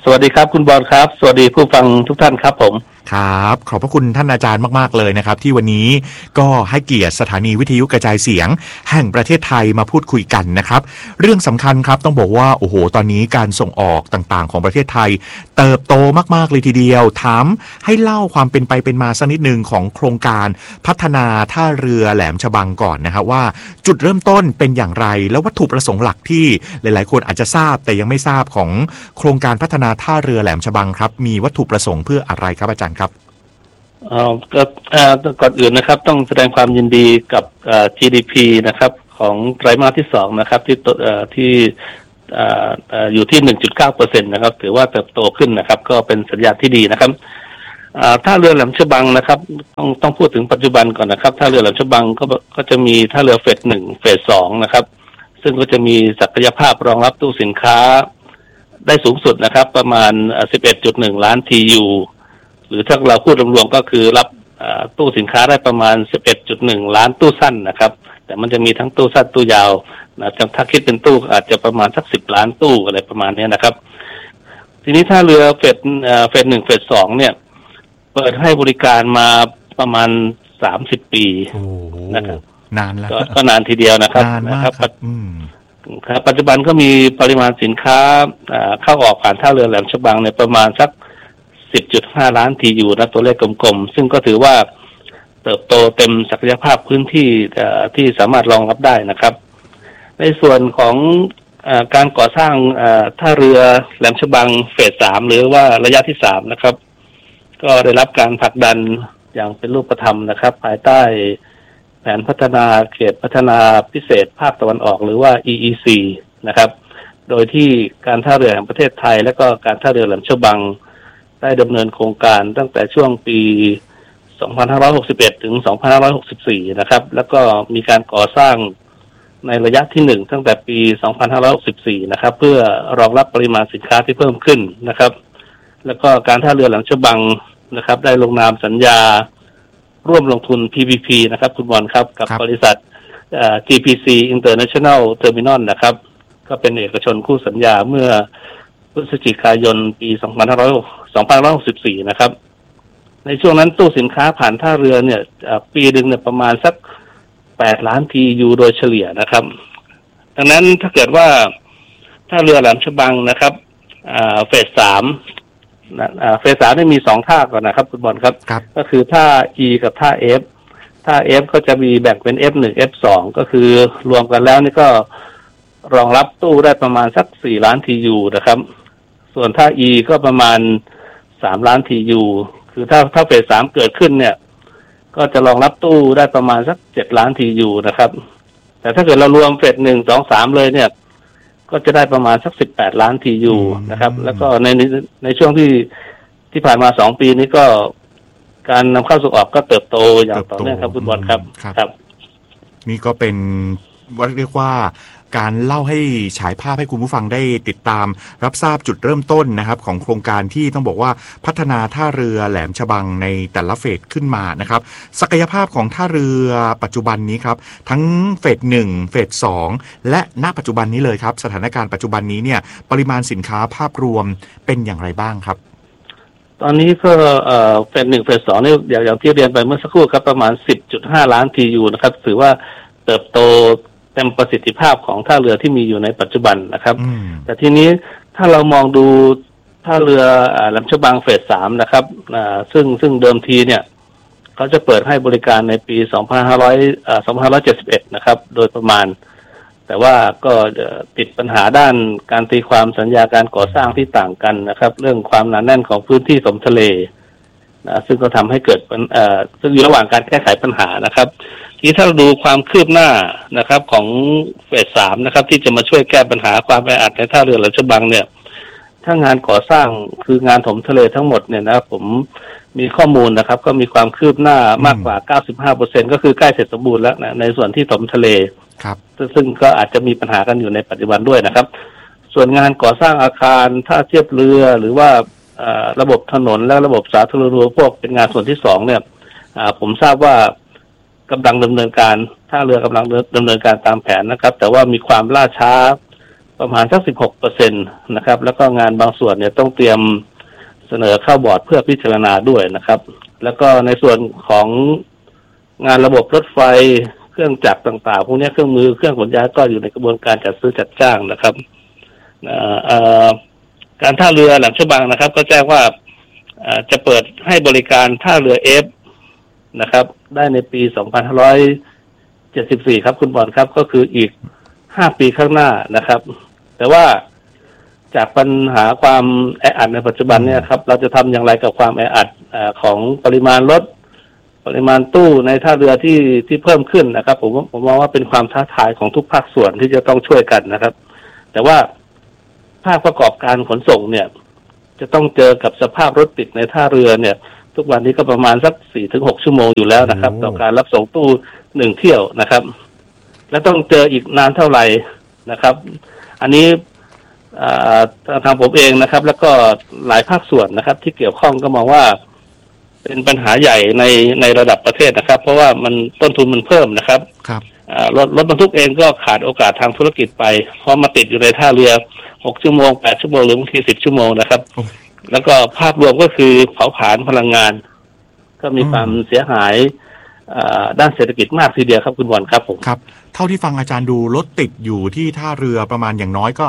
สวัสดีครับคุณบอลครับสวัสดีผู้ฟังทุกท่านครับผมครับขอบพระคุณท่านอาจารย์มากๆเลยนะครับที่วันนี้ก็ให้เกียรติสถานีวิทยุกระจายเสียงแห่งประเทศไทยมาพูดคุยกันนะครับเรื่องสำคัญครับต้องบอกว่าโอ้โหตอนนี้การส่งออกต่างๆของประเทศไทยเติบโตมากๆเลยทีเดียวถามให้เล่าความเป็นไปเป็นมาสักนิดนึงของโครงการพัฒนาท่าเรือแหลมฉบังก่อนนะครับว่าจุดเริ่มต้นเป็นอย่างไรแล้ววัตถุประสงค์หลักที่หลายๆคนอาจจะทราบแต่ยังไม่ทราบของโครงการพัฒนาท่าเรือแหลมฉบังครับมีวัตถุประสงค์เพื่ออะไรครับอาจารย์ครับก็ก่อนอื่นนะครับต้องแสดงความยินดีกับGDP นะครับของไตรมาสที่2นะครับที่อยู่ที่ 1.9% นะครับถือว่าเติบโตขึ้นนะครับก็เป็นสัญญาณที่ดีนะครับท่าเรือแหลมฉบังนะครับต้องพูดถึงปัจจุบันก่อนนะครับท่าเรือแหลมฉบังก็จะมีท่าเรือเฟส1เฟส2นะครับซึ่งก็จะมีศักยภาพรองรับตู้สินค้าได้สูงสุดนะครับประมาณ 11.1 ล้าน TUหรือถ้าเราพูดรวมๆก็คือรับตู้สินค้าได้ประมาณ 11.1 ล้านตู้สั้นนะครับแต่มันจะมีทั้งตู้สั้นตู้ยาวนะถ้าคิดเป็นตู้อาจจะประมาณสัก10 ล้านตู้อะไรประมาณนี้นะครับทีนี้ถ้าเรือเฟส1เฟส2เนี่ยเปิดให้บริการมาประมาณ30 ปีนะครับนานแล้วก็นานทีเดียวนะครับนานมากครับครับปัจจุบันก็มีปริมาณสินค้าเข้าออกผ่านท่าเรือแหลมฉบังในประมาณสัก10.5 ล้าน TU นะตัวเลขกลมๆซึ่งก็ถือว่าเติบโตเต็มศักยภาพพื้นที่ที่สามารถรองรับได้นะครับในส่วนของการก่อสร้างท่าเรือแหลมฉบังเฟส3หรือว่าระยะที่3นะครับก็ได้รับการผลักดันอย่างเป็นรูปธรรมนะครับภายใต้แผนพัฒนาเขตพัฒนาพิเศษภาคตะวันออกหรือว่า EEC นะครับโดยที่การท่าเรือแห่งประเทศไทยและก็การท่าเรือแหลมฉบังได้ดำเนินโครงการตั้งแต่ช่วงปี 2561 ถึง 2564 นะครับแล้วก็มีการก่อสร้างในระยะที่1ตั้งแต่ปี 2564 นะครับเพื่อรองรับปริมาณสินค้าที่เพิ่มขึ้นนะครับแล้วก็การท่าเรือแหลมฉบังนะครับได้ลงนามสัญญาร่วมลงทุน PPP นะครับคุณบอลครับกับบริษัทGPC International Terminal นะครับก็เป็นเอกชนคู่สัญญาเมื่อพฤศจิกายนปี 2564 นะครับในช่วงนั้นตู้สินค้าผ่านท่าเรือเนี่ยปีนึงเนี่ยประมาณสัก8 ล้าน TU โดยเฉลี่ยนะครับดังนั้นถ้าเกิดว่าท่าเรือแหลมฉบังนะครับเฟส3เฟส3ได้มี2ท่าก่อนนะครับคุณบอลครับก็คือท่า E กับท่า F ท่า F ก็จะมีแบ่งเป็น F1 F2 ก็คือรวมกันแล้วนี่ก็รองรับตู้ได้ประมาณสัก4 ล้าน TU นะครับส่วนท่า E ก็ประมาณ3 ล้าน TU คือถ้าเฟส3เกิดขึ้นเนี่ยก็จะรองรับตู้ได้ประมาณสัก7 ล้าน TU นะครับแต่ถ้าเกิดเรารวมเฟส1 2 3เลยเนี่ยก็จะได้ประมาณสัก18 ล้าน TU นะครับแล้วก็ในช่วงที่ผ่านมา2 ปีนี้ก็การนำเข้าส่งออกก็เติบโตอย่างต่อเนื่องครับคุณบอลครับครับนี่ก็เป็นว่าเรียกว่าการเล่าให้ฉายภาพให้คุณผู้ฟังได้ติดตามรับทราบจุดเริ่มต้นนะครับของโครงการที่ต้องบอกว่าพัฒนาท่าเรือแหลมฉบังในแต่ละเฟสขึ้นมานะครับศักยภาพของท่าเรือปัจจุบันนี้ครับทั้งเฟส1เฟส2และณปัจจุบันนี้เลยครับสถานการณ์ปัจจุบันนี้เนี่ยปริมาณสินค้าภาพรวมเป็นอย่างไรบ้างครับตอนนี้ก็เฟส1เฟส2นี่อย่างที่เรียนไปเมื่อสักครู่ครับประมาณ 10.5 ล้าน TU นะครับถือว่าเติบโตเต็มประสิทธิภาพของท่าเรือที่มีอยู่ในปัจจุบันนะครับแต่ทีนี้ถ้าเรามองดูท่าเรือแหลมฉบังเฟส3นะครับซึ่งเดิมทีเนี่ยเขาจะเปิดให้บริการในปี 2571 นะครับโดยประมาณแต่ว่าก็ติดปัญหาด้านการตีความสัญญาการก่อสร้างที่ต่างกันนะครับเรื่องความหนาแน่นของพื้นที่สมทะเลนะซึ่งก็ทำให้เกิดซึ่งอยู่ระหว่างการแก้ไขปัญหานะครับทีถ้าเราดูความคืบหน้านะครับของเฟส3นะครับที่จะมาช่วยแก้ปัญหาความแออัดในท่าเรือแหลมฉบังเนี่ยถ้างานก่อสร้างคืองานถมทะเลทั้งหมดเนี่ยนะผมมีข้อมูลนะครับก็มีความคืบหน้ามากกว่า 95% ก็คือใกล้เสร็จสมบูรณ์แล้วนะในส่วนที่ถมทะเลครับซึ่งก็อาจจะมีปัญหากันอยู่ในปัจจุบันด้วยนะครับส่วนงานก่อสร้างอาคารท่าเทียบเรือหรือว่าระบบถนนและระบบสาธารณูปโภคเป็นงานส่วนที่2เนี่ยผมทราบว่ากำลังดำเนินการท่าเรือกำลังดำเนินการตามแผนนะครับแต่ว่ามีความล่าช้าประมาณสัก 16% นะครับแล้วก็งานบางส่วนเนี่ยต้องเตรียมเสนอเข้าบอร์ดเพื่อพิจารณาด้วยนะครับแล้วก็ในส่วนของงานระบบรถไฟเครื่องจักรต่างๆพวกนี้เครื่องมือเครื่องขนย้ายก็อยู่ในกระบวนการจัดซื้อจัดจ้างนะครับการท่าเรือแหลมฉบังนะครับก็แจ้งว่าจะเปิดให้บริการท่าเรือเอฟนะครับได้ในปี 2574 ครับคุณบอลครับก็คืออีก5 ปีข้างหน้านะครับแต่ว่าจากปัญหาความแออัดในปัจจุบันเนี่ยครับเราจะทำอย่างไรกับความแออัดของปริมาณรถปริมาณตู้ในท่าเรือที่เพิ่มขึ้นนะครับผมมองว่าเป็นความท้าทายของทุกภาคส่วนที่จะต้องช่วยกันนะครับแต่ว่าภาคประกอบการขนส่งเนี่ยจะต้องเจอกับสภาพรถติดในท่าเรือเนี่ยทุกวันนี้ก็ประมาณสัก 4-6 ชั่วโมงอยู่แล้วนะครับต่อการรับส่งตู้1เที่ยวนะครับและต้องเจออีกนานเท่าไหร่นะครับอันนี้ทางผมเองนะครับแล้วก็หลายภาคส่วนนะครับที่เกี่ยวข้องก็มองว่าเป็นปัญหาใหญ่ในระดับประเทศนะครับเพราะว่ามันต้นทุนมันเพิ่มนะครับรถบรรทุกเองก็ขาดโอกาสทางธุรกิจไปเพราะมาติดอยู่ในท่าเรือ6 ชั่วโมง 8 ชั่วโมงหรือบางที10 ชั่วโมงนะครับแล้วก็ภาพรวมก็คือเผาผลาญพลังงานก็มีความเสียหายด้านเศรษฐกิจมากทีเดียวครับคุณบอลครับผมครับเท่าที่ฟังอาจารย์ดูรถติดอยู่ที่ท่าเรือประมาณอย่างน้อยก็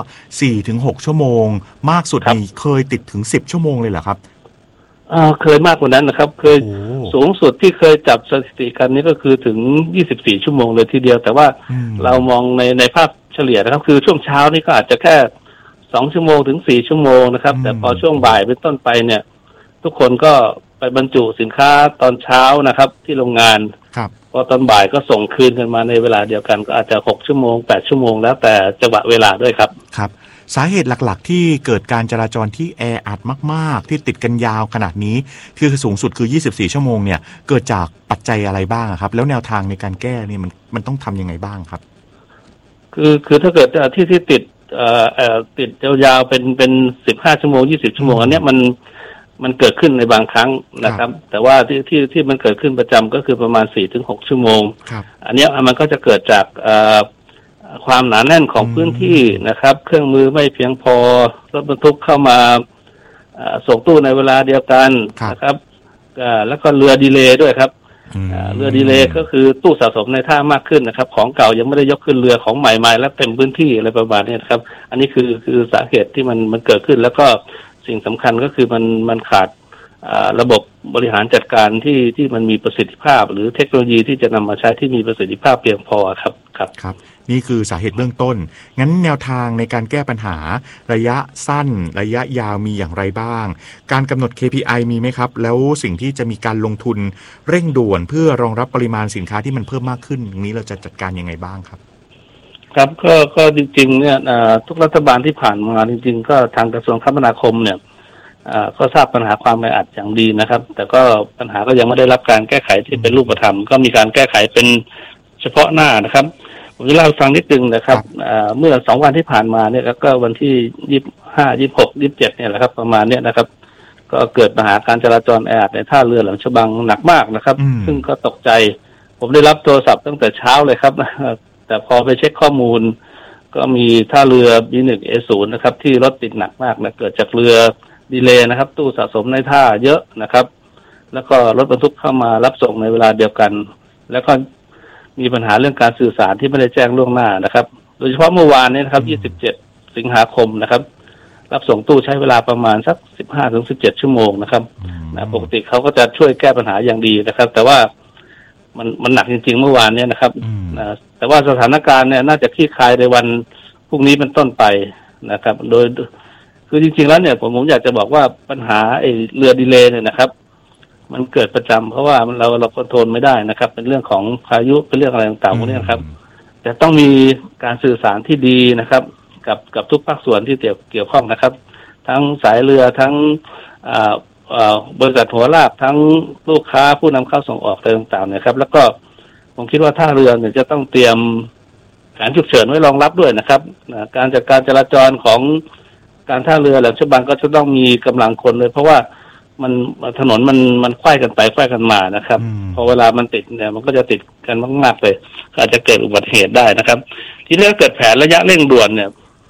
4-6 ชั่วโมงมากสุดนี่เคยติดถึง10 ชั่วโมงเลยเหรอครับเคยมากกว่านั้นนะครับเคยสูงสุดที่เคยจับสถิติกันนี้ก็คือถึง24 ชั่วโมงเลยทีเดียวแต่ว่าเรามองในภาพเฉลี่ยนะครับคือช่วงเช้านี่ก็อาจจะแค่2 ชั่วโมงถึง4 ชั่วโมงนะครับแต่พอช่วงบ่ายเป็นต้นไปเนี่ยทุกคนก็ไปบรรจุสินค้าตอนเช้านะครับที่โรงงานพอตอนบ่ายก็ส่งคืนกันมาในเวลาเดียวกันก็อาจจะ6 ชั่วโมง 8 ชั่วโมงแล้วแต่จังหวะเวลาด้วยครับครับสาเหตุหลักๆที่เกิดการจราจรที่แออัดมากๆที่ติดกันยาวขนาดนี้คือสูงสุดคือ24 ชั่วโมงเนี่ยเกิดจากปัจจัยอะไรบ้างครับแล้วแนวทางในการแก้นี่มันต้องทำยังไงบ้างครับคือถ้าเกิดที่ติดยาวๆเป็น15 ชั่วโมง20 ชั่วโมงอันเนี้ยมันเกิดขึ้นในบางครั้งนะครับแต่ว่าที่มันเกิดขึ้นประจำก็คือประมาณ 4-6 ชั่วโมงอันนี้มันก็จะเกิดจากความหนาแน่นของพื้นที่นะครับเครื่องมือไม่เพียงพอรถบรรทุกเข้ามาส่งตู้ในเวลาเดียวกันนะครับแล้วก็เรือดีเลย์ด้วยครับเรือดีเลย์ก็คือตู้สะสมในท่ามากขึ้นนะครับของเก่ายังไม่ได้ยกขึ้นเรือของใหม่มาแล้วเต็มพื้นที่อะไรประมาณนี้นะครับอันนี้คือสาเหตุที่มันเกิดขึ้นแล้วก็สิ่งสำคัญก็คือมันขาดระบบบริหารจัดการที่มันมีประสิทธิภาพหรือเทคโนโลยีที่จะนำมาใช้ที่มีประสิทธิภาพเพียงพอครับนี่คือสาเหตุเบื้องต้นงั้นแนวทางในการแก้ปัญหาระยะสั้นระยะยาวมีอย่างไรบ้างการกำหนด KPI มีไหมครับแล้วสิ่งที่จะมีการลงทุนเร่งด่วนเพื่อรองรับปริมาณสินค้าที่มันเพิ่มมากขึ้นอย่างนี้เราจะจัดการยังไงบ้างครับครับก็จริงๆเนี่ยทุกรัฐบาลที่ผ่านมาจริงๆก็ทางกระทรวงคมนาคมเนี่ยก็ทราบปัญหาความแออัดอย่างดีนะครับแต่ก็ปัญหาก็ยังไม่ได้รับการแก้ไขที่เป็นรูปธรรมก็มีการแก้ไขเป็นเฉพาะหน้านะครับผมจะเล่าให้ฟังนิดนึงนะครับเมื่อ2 วันที่ผ่านมาเนี่ยก็วันที่25 26 27เนี่ยแหละครับประมาณเนี้ยนะครับก็เกิดปัญหาการจราจรแออัดในท่าเรือแหลมฉบังหนักมากนะครับซึ่งก็ตกใจผมได้รับโทรศัพท์ตั้งแต่เช้าเลยครับแต่พอไปเช็คข้อมูลก็มีท่าเรือ B1A0 นะครับที่รถติดหนักมากนะเกิดจากเรือดีเลย์นะครับตู้สะสมในท่าเยอะนะครับแล้วก็รถบรรทุกเข้ามารับส่งในเวลาเดียวกันแล้วก็มีปัญหาเรื่องการสื่อสารที่ไม่ได้แจ้งล่วงหน้านะครับโดยเฉพาะเมื่อวานนี้นะครับ27 สิงหาคมนะครับรับส่งตู้ใช้เวลาประมาณสัก 15-17 ชั่วโมงนะครับปกติเขาก็จะช่วยแก้ปัญหาอย่างดีนะครับแต่ว่ามันหนักจริงๆเมื่อวานนี้นะครับแต่ว่าสถานการณ์เนี่ยน่าจะคลี่คลายในวันพรุ่งนี้เป็นต้นไปนะครับโดยคือจริงๆแล้วเนี่ยผมอยากจะบอกว่าปัญหาเรือดีเลย์เนี่ยนะครับมันเกิดประจำเพราะว่าเราคอนโทรลไม่ได้นะครับเป็นเรื่องของพายุเป็นเรื่องอะไรต่างๆพวกนี้ครับแต่ต้องมีการสื่อสารที่ดีนะครับกับทุกภาคส่วนที่เกี่ยวข้องนะครับทั้งสายเรือทั้งบริษัทหัวลากทั้งลูกค้าผู้นำเข้าส่งออกอะไรต่างๆเนี่ยครับแล้วก็ผมคิดว่าท่าเรือเนี่ยจะต้องเตรียมแผนฉุกเฉินไว้รองรับด้วยนะครับการจัดการจราจรของการท่าเรือแหลมฉบังก็จะต้องมีกำลังคนเลยเพราะว่าถนนมันควายกันไปควายกันมานะครับพอเวลามันติดเนี่ยมันก็จะติดกันมากๆเลยอาจจะเกิดอุบัติเหตุได้นะครับที่เรื่องเกิดแผนระยะเร่งด่วนเนี่ย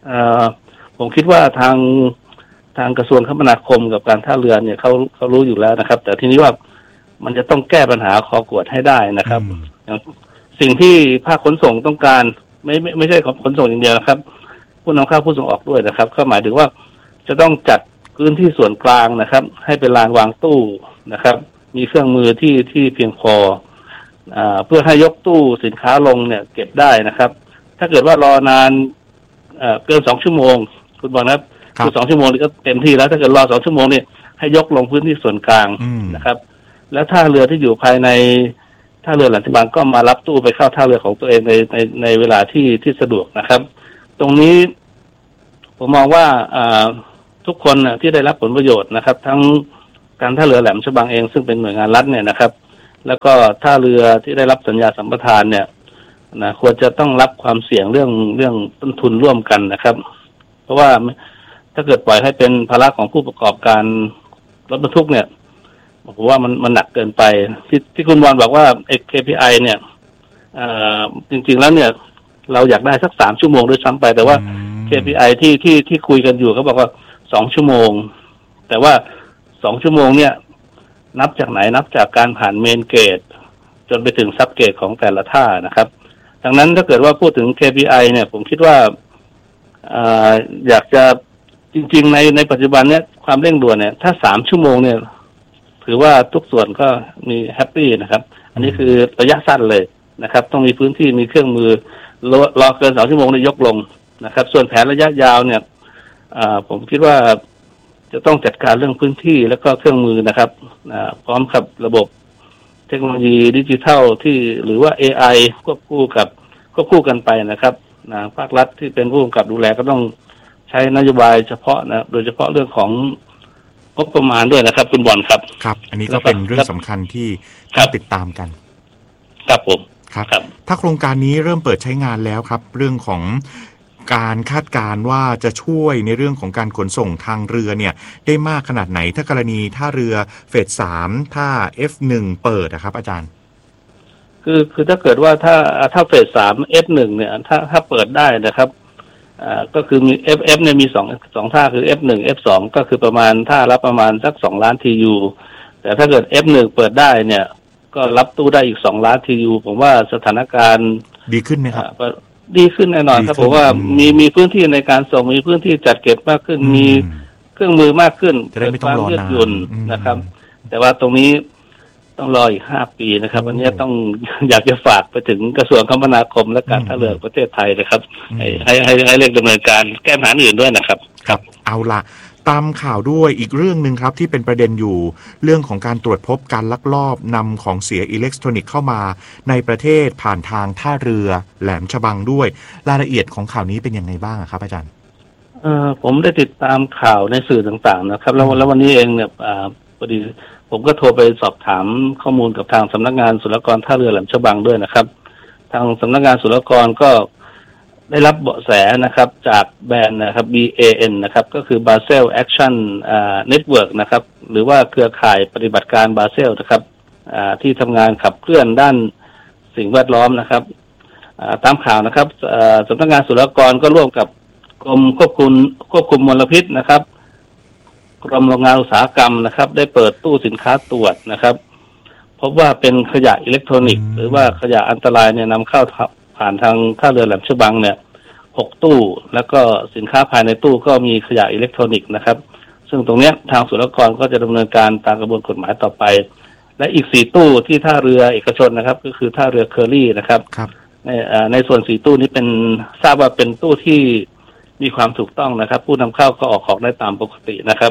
ผมคิดว่าทางกระทรวงคมนาคมกับการท่าเรือเนี่ยเขารู้อยู่แล้วนะครับแต่ทีนี้ว่ามันจะต้องแก้ปัญหาคอกวดให้ได้นะครับสิ่งที่ภาคขนส่งต้องการไม่ใช่ขนส่งอย่างเดียวนะครับผู้นำเข้าผู้ส่งออกด้วยนะครับก็หมายถึงว่าจะต้องจัดพื้นที่ส่วนกลางนะครับให้เป็นลานวางตู้นะครับมีเครื่องมือที่เพียงพอเพื่อให้ยกตู้สินค้าลงเนี่ยเก็บได้นะครับถ้าเกิดว่ารอนานเกิน2 ชั่วโมงคุณบอกนะครับคือ2 ชั่วโมงนี่ก็เต็มที่แล้วถ้าเกิดรอ2 ชั่วโมงเนี่ยให้ยกลงพื้นที่ส่วนกลางนะครับแล้วท่าเรือที่อยู่ภายในท่าเรือแหลมฉบังก็มารับตู้ไปเข้าท่าเรือของตัวเองในเวลาที่สะดวกนะครับตรงนี้ผมมองว่าทุกคนที่ได้รับผลประโยชน์นะครับทั้งการท่าเรือแหลมฉบังเองซึ่งเป็นหน่วยงานรัฐเนี่ยนะครับแล้วก็ท่าเรือที่ได้รับสัญญาสัมปทานเนี่ยนะควรจะต้องรับความเสี่ยงเรื่องต้นทุนร่วมกันนะครับเพราะว่าถ้าเกิดปล่อยให้เป็นภาระของผู้ประกอบการรถบรรทุกเนี่ยผมว่ามันหนักเกินไปที่คุณวอนบอกว่า KPI เนี่ยจริงๆแล้วเนี่ยเราอยากได้สัก3 ชั่วโมงด้วยซ้ำไปแต่ว่า KPI ที่คุยกันอยู่เขาบอกว่า2 ชั่วโมงแต่ว่า2 ชั่วโมงเนี่ยนับจากไหนนับจากการผ่านเมนเกตจนไปถึงซับเกตของแต่ละท่านะครับดังนั้นถ้าเกิดว่าพูดถึง KPI เนี่ยผมคิดว่าอยากจะจริงๆในปัจจุบันเนี่ยความเร่งด่วนเนี่ยถ้า3 ชั่วโมงเนี่ยถือว่าทุกส่วนก็มีแฮปปี้นะครับอันนี้คือระยะสั้นเลยนะครับต้องมีพื้นที่มีเครื่องมือรอเกิน2 ชั่วโมงเนี่ยยกลงนะครับส่วนแผนระยะยาวเนี่ยผมคิดว่าจะต้องจัดการเรื่องพื้นที่แล้วก็เครื่องมือนะครับพร้อมกับระบบเทคโนโลยีดิจิทัลที่หรือว่า AI ควบคู่กันไปนะครับภาครัฐที่เป็นผู้กำกับดูแลก็ต้องใช้นโยบายเฉพาะนะโดยเฉพาะเรื่องของงบประมาณด้วยนะครับคุณบอลครับครับอันนี้ก็เป็นเรื่องสำคัญที่ต้องติดตามกันครับผมครับถ้าโครงการนี้เริ่มเปิดใช้งานแล้วครับเรื่องของการคาดการณ์ว่าจะช่วยในเรื่องของการขนส่งทางเรือเนี่ยได้มากขนาดไหนถ้ากรณีท่าเรือเฟส3ท่า F1 เปิดนะครับอาจารย์คือถ้าเกิดว่าถ้าเฟส3 F1 เนี่ยถ้าเปิดได้นะครับก็คือมี F เนี่ยมี2ท่าคือ F1 F2 ก็คือประมาณท่าละประมาณสัก2 ล้าน TU แต่ถ้าเกิด F1 เปิดได้เนี่ยก็รับตู้ได้อีก2 ล้าน TU ผมว่าสถานการณ์ดีขึ้นไหมครับดีขึ้นแน่นอนครับผมว่ามีพื้นที่ในการส่งมีพื้นที่จัดเก็บมากขึ้นมีเครื่องมือมากขึ้นจะได้ไม่ต้องรอนานนะครับแต่ว่าตรงนี้ต้องรออีก5 ปีนะครับวันนี้ต้องอยากจะฝากไปถึงกระทรวงคมนาคมและการท่าเรือประเทศไทยนะครับให้เร่งดำเนินการแก้ปัญหาอื่นด้วยนะครับครับเอาล่ะตามข่าวด้วยอีกเรื่องนึงครับที่เป็นประเด็นอยู่เรื่องของการตรวจพบการลักลอบนำของเสียอิเล็กทรอนิกส์เข้ามาในประเทศผ่านทางท่าเรือแหลมฉบังด้วยรายละเอียดของข่าวนี้เป็นยังไงบ้างครับอาจารย์ผมได้ติดตามข่าวในสื่อต่างๆนะครับแล้ววันนี้เองเนี่ยพอดีผมก็โทรไปสอบถามข้อมูลกับทางสำนักงานศุลกากรท่าเรือแหลมฉบังด้วยนะครับทางสำนักงานศุลกากรก็ได้รับเบาะแสนะครับจากแบรนด์นะครับ BAN นะครับก็คือ Basel Action Network นะครับหรือว่าเครือข่ายปฏิบัติการบาเซลนะครับที่ทำงานขับเคลื่อนด้านสิ่งแวดล้อมนะครับตามข่าวนะครับสำนักงานศุลกากรก็ร่วมกับกรมควบคุมมลพิษนะครับกรมโรงงานอุตสาหกรรมนะครับได้เปิดตู้สินค้าตรวจนะครับพบว่าเป็นขยะอิเล็กทรอนิกส์หรือว่าขยะอันตรายเนี่ยนำเข้าผ่านทางท่าเรือแหลมฉบังเนี่ย6 ตู้แล้วก็สินค้าภายในตู้ก็มีขยะอิเล็กทรอนิกส์นะครับซึ่งตรงนี้ทางศุลกากรก็จะดำเนินการตามกระบวนกฎหมายต่อไปและอีก4 ตู้ที่ท่าเรือเอกชนนะครับก็คือท่าเรือเคอรี่นะครับในส่วน4 ตู้นี้เป็นทราบว่าเป็นตู้ที่มีความถูกต้องนะครับผู้นำเข้าก็ออกของได้ตามปกตินะครับ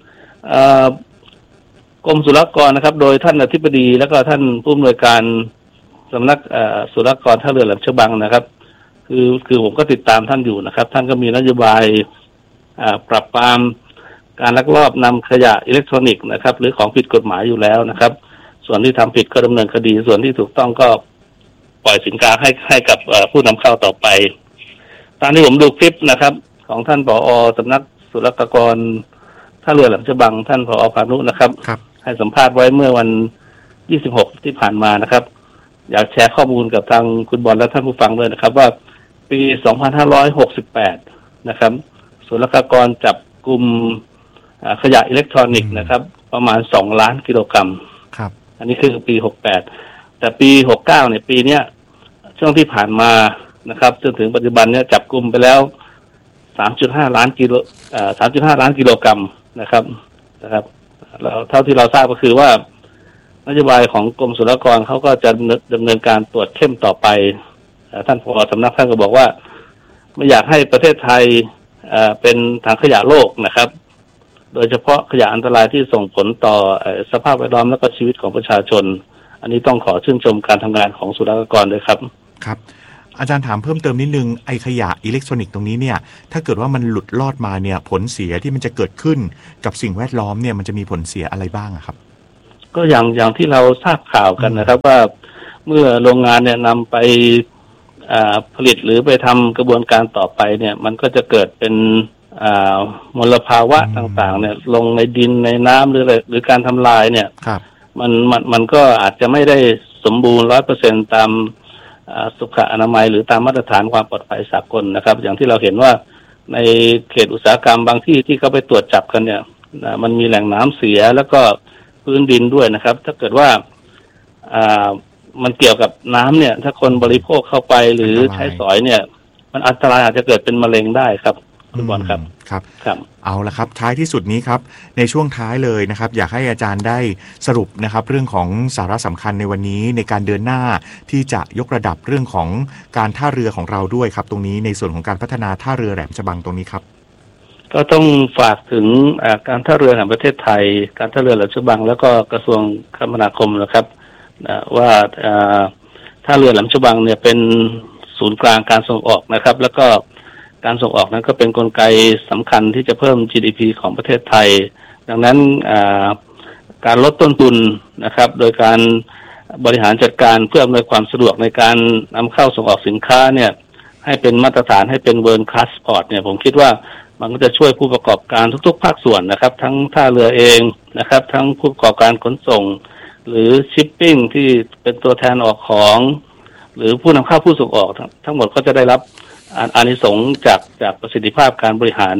กรมศุลกากรนะครับโดยท่านอธิบดีแล้วก็ท่านผู้อำนวยการสำนักศุลกากรท่าเรือแหลมฉบังนะครับคือผมก็ติดตามท่านอยู่นะครับท่านก็มีนโยบายปราบปรามการลักลอบนำขยะอิเล็กทรอนิกส์นะครับหรือของผิดกฎหมายอยู่แล้วนะครับส่วนที่ทำผิดก็ดำเนินคดีส่วนที่ถูกต้องก็ปล่อยสินค้าให้กับผู้นำเข้าต่อไปตามที่ผมดูคลิปนะครับของท่านผอ.สำนักศุลกากรท่าเรือแหลมฉบังท่านผอ.พานุนะครับให้สัมภาษณ์ไว้เมื่อวัน26ที่ผ่านมานะครับอยากแชร์ข้อมูลกับทางคุณบอลและท่านผู้ฟังด้วยนะครับว่าปี2568 นะครับศุลกากรจับกลุ่มขยะอิเล็กทรอนิกส์นะครับประมาณ2 ล้านกิโลกรัมครับอันนี้คือปี68แต่ปี69เนี่ยปีเนี้ยช่วงที่ผ่านมานะครับจนถึงปัจจุบันเนี่ยจับกลุ่มไปแล้ว 3.5 ล้านกิโล3.5 ล้านกิโลกรัมนะครับแล้วเท่าที่เราทราบก็คือว่านโยบายของกรมศุลกากรเขาก็จะดำเนินการตรวจเข้มต่อไปท่านผอ.สำนักท่านก็บอกว่าไม่อยากให้ประเทศไทยเป็นถังขยะโลกนะครับโดยเฉพาะขยะอันตรายที่ส่งผลต่อสภาพแวดล้อมและก็ชีวิตของประชาชนอันนี้ต้องขอชื่นชมการทำงานของศุลกากรด้วยครับครับอาจารย์ถามเพิ่มเติมนิดนึงไอ้ขยะอิเล็กทรอนิกส์ตรงนี้เนี่ยถ้าเกิดว่ามันหลุดลอดมาเนี่ยผลเสียที่มันจะเกิดขึ้นกับสิ่งแวดล้อมเนี่ยมันจะมีผลเสียอะไรบ้างครับก็อย่างที่เราทราบข่าวกันนะครับว่าเมื่อโรงงานเนี่ยนำไปผลิตหรือไปทำกระบวนการต่อไปเนี่ยมันก็จะเกิดเป็นมลภาวะต่างๆเนี่ยลงในดินในน้ำหรืออะไรหรือการทำลายเนี่ยมันก็อาจจะไม่ได้สมบูรณ์ 100% ตามสุขอนามัยหรือตามมาตรฐานความปลอดภัยสากลนะครับอย่างที่เราเห็นว่าในเขตอุตสาหกรรมบางที่ที่เขาไปตรวจจับกันเนี่ยมันมีแหล่งน้ำเสียแล้วก็พื้นดินด้วยนะครับถ้าเกิดว่ามันเกี่ยวกับน้ำเนี่ยถ้าคนบริโภคเข้าไปหรือใช้สอยเนี่ยมันอันตรายอาจจะเกิดเป็นมะเร็งได้ครับคุณบอลครับครับเอาละครับท้ายที่สุดนี้ครับในช่วงท้ายเลยนะครับอยากให้อาจารย์ได้สรุปนะครับเรื่องของสาระสำคัญในวันนี้ในการเดินหน้าที่จะยกระดับเรื่องของการท่าเรือของเราด้วยครับตรงนี้ในส่วนของการพัฒนาท่าเรือแหลมฉบังตรงนี้ครับก็ต้องฝากถึงการท่าเรือแห่งประเทศไทยการท่าเรือแหลมฉบังแล้วก็กระทรวงคมนาคมนะครับว่าท่าเรือแหลมฉบังเนี่ยเป็นศูนย์กลางการส่งออกนะครับแล้วก็การส่งออกนั้นก็เป็นกลไกสำคัญที่จะเพิ่ม GDP ของประเทศไทยดังนั้นการลดต้นทุนนะครับโดยการบริหารจัดการเพื่ออำนวยความสะดวกในการนำเข้าส่งออกสินค้าเนี่ยให้เป็นมาตรฐานให้เป็น World Class Port เนี่ยผมคิดว่ามันก็จะช่วยผู้ประกอบการทุกๆภาคส่วนนะครับทั้งท่าเรือเองนะครับทั้งผู้ประกอบการขนส่งหรือชิปปิ้งที่เป็นตัวแทนออกของหรือผู้นำเข้าผู้ส่งออกทั้งหมดก็จะได้รับอานิสงส์จากประสิทธิภาพการบริหาร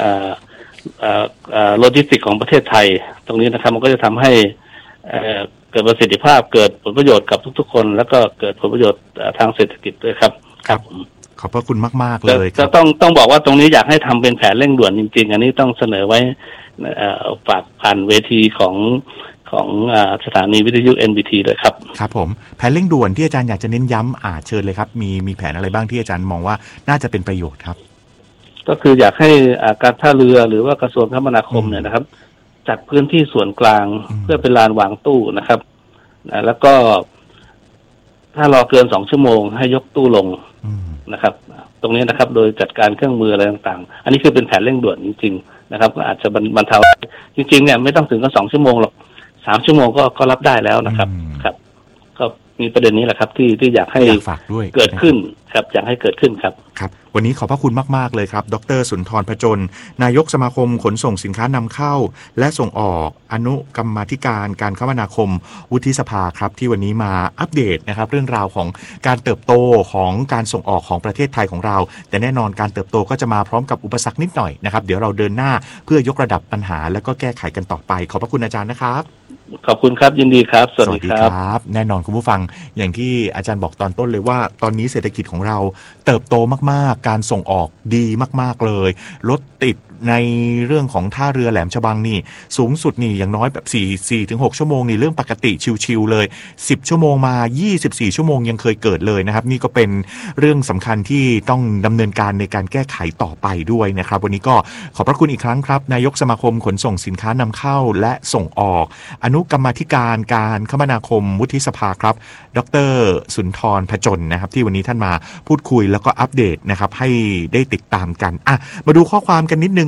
โลจิสติกของประเทศไทยตรงนี้นะครับมันก็จะทำให้เกิดประสิทธิภาพเกิดผลประโยชน์กับทุกๆคนแล้วก็เกิดผลประโยชน์ทางเศรษฐกิจด้วยครับครับขอบพระคุณมากๆเลยก็ต้องบอกว่าตรงนี้อยากให้ทำเป็นแผนเร่งด่วนจริงๆอันนี้ต้องเสนอไว้ฝากผ่านเวทีของสถานีวิทยุ NBT ด้วยครับครับผมแผนเร่งด่วนที่อาจารย์อยากจะเน้นย้ำเชิญเลยครับมีแผนอะไรบ้างที่อาจารย์มองว่าน่าจะเป็นประโยชน์ครับก็คืออยากให้การท่าเรือหรือว่ากระทรวงคมนาคมเนี่ยนะครับจัดพื้นที่ส่วนกลางเพื่อเป็นลานวางตู้นะครับแล้วก็ถ้ารอเกิน2 ชั่วโมงให้ยกตู้ลงนะครับตรงนี้นะครับโดยจัดการเครื่องมืออะไรต่างๆอันนี้คือเป็นแผนเร่งด่วนจริงๆนะครับก็อาจจะบรรเทาจริงๆเนี่ยไม่ต้องถึงก็2 ชั่วโมงหรอก3 ชั่วโมงก็รับได้แล้วนะครับครับก็มีประเด็นนี้แหละครับที่อยากให้เกิดขึ้นครับอยากให้เกิดขึ้นครับครับวันนี้ขอบพระคุณมากๆเลยครับดร.สุนทร พจนนายกสมาคมขนส่งสินค้านำเข้าและส่งออกอนุกรรมาธิการการคมนาคมวุฒิสภาครับที่วันนี้มาอัปเดตนะครับเรื่องราวของการเติบโตของการส่งออกของประเทศไทยของเราแต่แน่นอนการเติบโตก็จะมาพร้อมกับอุปสรรคนิดหน่อยนะครับเดี๋ยวเราเดินหน้าเพื่อยกระดับปัญหาและก็แก้ไขกันต่อไปขอบพระคุณอาจารย์นะครับขอบคุณครับยินดีครับสวัสดีครับแน่นอนคุณผู้ฟังอย่างที่อาจารย์บอกตอนต้นเลยว่าตอนนี้เศรษฐกิจของเราเติบโตมากๆการส่งออกดีมากๆเลยรถติดในเรื่องของท่าเรือแหลมฉบังนี่สูงสุดนี่อย่างน้อยแบบ4-6 ชั่วโมงนี่เรื่องปกติชิวๆเลย10 ชั่วโมงมา24 ชั่วโมงยังเคยเกิดเลยนะครับนี่ก็เป็นเรื่องสำคัญที่ต้องดำเนินการในการแก้ไขต่อไปด้วยนะครับวันนี้ก็ขอบพระคุณอีกครั้งครับนายกสมาคมขนส่งสินค้านำเข้าและส่งออกอนุกรรมาธิการการคมนาคมวุฒิสภาครับดร.สุนทร พจนนะครับที่วันนี้ท่านมาพูดคุยแล้วก็อัปเดตนะครับให้ได้ติดตามกันมาดูข้อความกันนิดนึง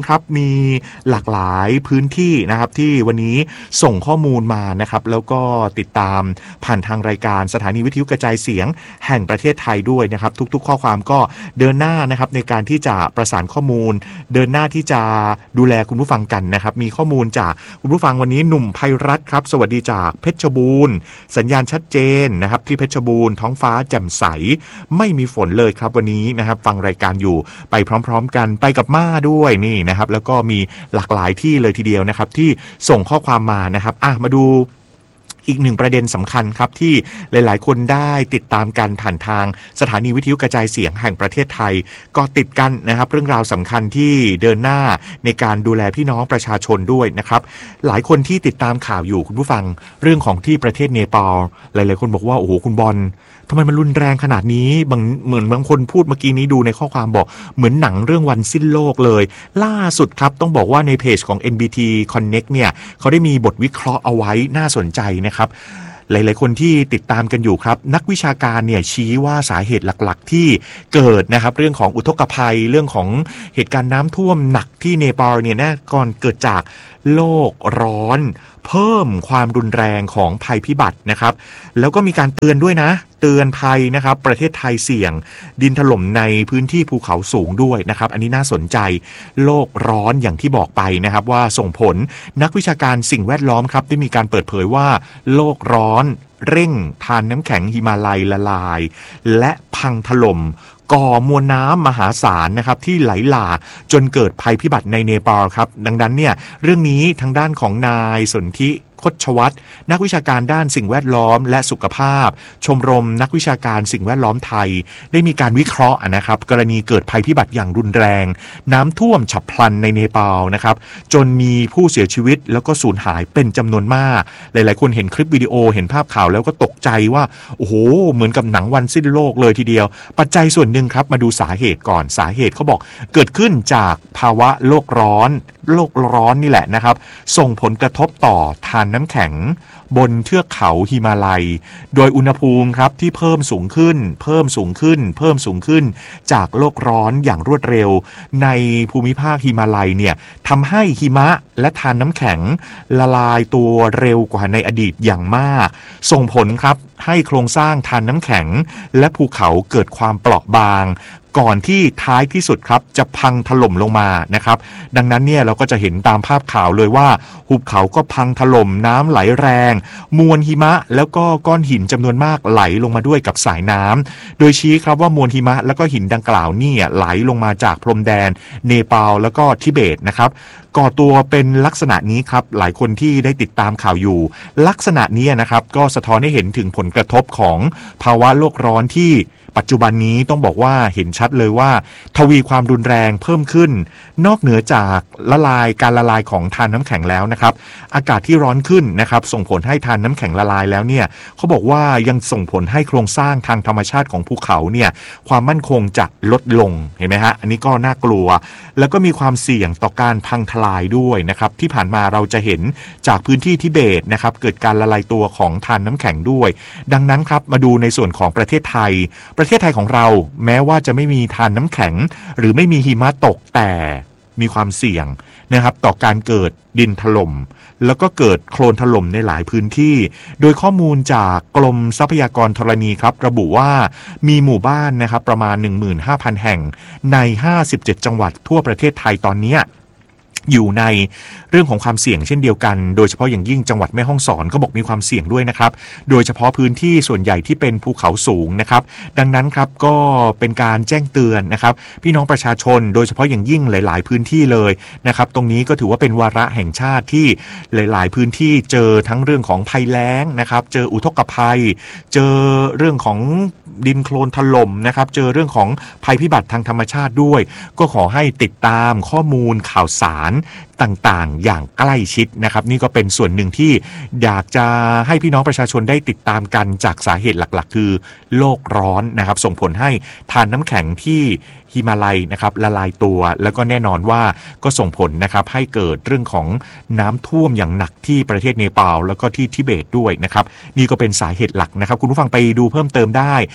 ครับมีหลากหลายพื้นที่นะครับที่วันนี้ส่งข้อมูลมานะครับแล้วก็ติดตามผ่านทางรายการสถานีวิทยุกระจายเสียงแห่งประเทศไทยด้วยนะครับทุกๆข้อความก็เดินหน้านะครับในการที่จะประสานข้อมูลเดินหน้าที่จะดูแลคุณผู้ฟังกันนะครับมีข้อมูลจากคุณผู้ฟังวันนี้หนุ่มไพรัตน์ครับสวัสดีจากเพชรบูรณ์สัญญาณชัดเจนนะครับที่เพชรบูรณ์ท้องฟ้าแจ่มใสไม่มีฝนเลยครับวันนี้นะครับฟังรายการอยู่ไปพร้อมๆกันไปกับม่าด้วยนี่นะครับแล้วก็มีหลากหลายที่เลยทีเดียวนะครับที่ส่งข้อความมานะครับมาดูอีกหนึ่งประเด็นสำคัญครับที่หลายๆคนได้ติดตามกันผ่านทางสถานีวิทยุกระจายเสียงแห่งประเทศไทยก็ติดกันนะครับเรื่องราวสำคัญที่เดินหน้าในการดูแลพี่น้องประชาชนด้วยนะครับหลายคนที่ติดตามข่าวอยู่คุณผู้ฟังเรื่องของที่ประเทศเนปาลหลายๆคนบอกว่าโอ้โหคุณบอลทำไมมันรุนแรงขนาดนี้เหมือนบางคนพูดเมื่อกี้นี้ดูในข้อความบอกเหมือนหนังเรื่องวันสิ้นโลกเลยล่าสุดครับต้องบอกว่าในเพจของ NBT Connect เนี่ยเขาได้มีบทวิเคราะห์เอาไว้น่าสนใจนะครับหลายๆคนที่ติดตามกันอยู่ครับนักวิชาการเนี่ยชี้ว่าสาเหตุหลักๆที่เกิดนะครับเรื่องของอุทกภัยเรื่องของเหตุการณ์น้ำท่วมหนักที่เนปาลเนี่ยนะก่อนเกิดจากโลกร้อนเพิ่มความรุนแรงของภัยพิบัตินะครับแล้วก็มีการเตือนด้วยนะเตือนภัยนะครับประเทศไทยเสี่ยงดินถล่มในพื้นที่ภูเขาสูงด้วยนะครับอันนี้น่าสนใจโลกร้อนอย่างที่บอกไปนะครับว่าส่งผลนักวิชาการสิ่งแวดล้อมครับได้มีการเปิดเผยว่าโลกร้อนเร่งทานน้ำแข็งหิมาลัยละลายและพังถล่มก่อมวลน้ำมหาศาลนะครับที่ไหลหลากจนเกิดภัยพิบัติในเนปาลครับดังนั้นเนี่ยเรื่องนี้ทางด้านของนายสนธิคชวัฒน์นักวิชาการด้านสิ่งแวดล้อมและสุขภาพชมรมนักวิชาการสิ่งแวดล้อมไทยได้มีการวิเคราะห์นะครับกรณีเกิดภัยพิบัติอย่างรุนแรงน้ำท่วมฉับพลันในเนปาลนะครับจนมีผู้เสียชีวิตแล้วก็สูญหายเป็นจำนวนมากหลายๆคนเห็นคลิปวิดีโอเห็นภาพข่าวแล้วก็ตกใจว่าโอ้โหเหมือนกับหนังวันสิ้นโลกเลยทีเดียวปัจจัยส่วนหนึ่งครับมาดูสาเหตุก่อนสาเหตุเขาบอกเกิดขึ้นจากภาวะโลกร้อนนี่แหละนะครับส่งผลกระทบต่อทานน้ำแข็งบนเทือกเขาหิมาลัยโดยอุณหภูมิครับที่เพิ่มสูงขึ้นจากโลกร้อนอย่างรวดเร็วในภูมิภาคหิมาลัยเนี่ยทำให้หิมะและทานน้ำแข็งละลายตัวเร็วกว่าในอดีตอย่างมากส่งผลครับให้โครงสร้างทานน้ำแข็งและภูเขาเกิดความเปราะบางก่อนที่ท้ายที่สุดครับจะพังถล่มลงมานะครับดังนั้นเนี่ยเราก็จะเห็นตามภาพข่าวเลยว่าหุบเขาก็พังถล่มน้ำไหลแรงมวลหิมะแล้วก็ก้อนหินจำนวนมากไหลลงมาด้วยกับสายน้ำโดยชี้ครับว่ามวลหิมะแล้วก็หินดังกล่าวนี่ไหลลงมาจากพรมแดนเนปาลแล้วก็ทิเบตนะครับก่อตัวเป็นลักษณะนี้ครับหลายคนที่ได้ติดตามข่าวอยู่ลักษณะนี้นะครับก็สะท้อนให้เห็นถึงผลกระทบของภาวะโลกร้อนที่ปัจจุบันนี้ต้องบอกว่าเห็นชัดเลยว่าทวีความรุนแรงเพิ่มขึ้นนอกเหนือจากการละลายของทานน้ำแข็งแล้วนะครับอากาศที่ร้อนขึ้นนะครับส่งผลให้ทานน้ำแข็งละลายแล้วเนี่ยเขาบอกว่ายังส่งผลให้โครงสร้างทางธรรมชาติของภูเขาเนี่ยความมั่นคงจะลดลงเห็นไหมฮะอันนี้ก็น่ากลัวแล้วก็มีความเสี่ยงต่อการพังทลายด้วยนะครับที่ผ่านมาเราจะเห็นจากพื้นที่ทิเบตนะครับเกิดการละลายตัวของทานน้ำแข็งด้วยดังนั้นครับมาดูในส่วนของประเทศไทยของเราแม้ว่าจะไม่มีทานน้ำแข็งหรือไม่มีหิมะตกแต่มีความเสี่ยงนะครับต่อการเกิดดินถล่มแล้วก็เกิดโคลนถล่มในหลายพื้นที่โดยข้อมูลจากกรมทรัพยากรธรณีครับระบุว่ามีหมู่บ้านนะครับประมาณ 15,000 แห่งใน57จังหวัดทั่วประเทศไทยตอนนี้อยู่ในเรื่องของความเสี่ยงเช่นเดียวกันโดยเฉพาะอย่างยิ่งจังหวัดแม่ฮ่องสอนก็บอกมีความเสี่ยงด้วยนะครับโดยเฉพาะพื้นที่ส่วนใหญ่ที่เป็นภูเขาสูงนะครับดังนั้นครับก็เป็นการแจ้งเตือนนะครับพี่น้องประชาชนโดยเฉพาะอย่างยิ่งหลายๆพื้นที่เลยนะครับตรงนี้ก็ถือว่าเป็นวาระแห่งชาติที่หลายๆพื้นที่เจอทั้งเรื่องของภัยแล้งนะครับเจออุทกภัยเจอเรื่องของดินโคลนถล่มนะครับเจอเรื่องของภัยพิบัติทางธรรมชาติด้วยก็ขอให้ติดตามข้อมูลข่าวสารต่างๆอย่างใกล้ชิดนะครับนี่ก็เป็นส่วนหนึ่งที่อยากจะให้พี่น้องประชาชนได้ติดตามกันจากสาเหตุหลักๆคือโลกร้อนนะครับส่งผลให้ทานน้ำแข็งที่หิมาลัยนะครับละลายตัวแล้วก็แน่นอนว่าก็ส่งผลนะครับให้เกิดเรื่องของน้ำท่วมอย่างหนักที่ประเทศเนปาลแล้วก็ที่ทิเบตด้วยนะครับนี่ก็เป็นสาเหตุหลักนะครับคุณผู้ฟังไปดูเพิ่มเติมได้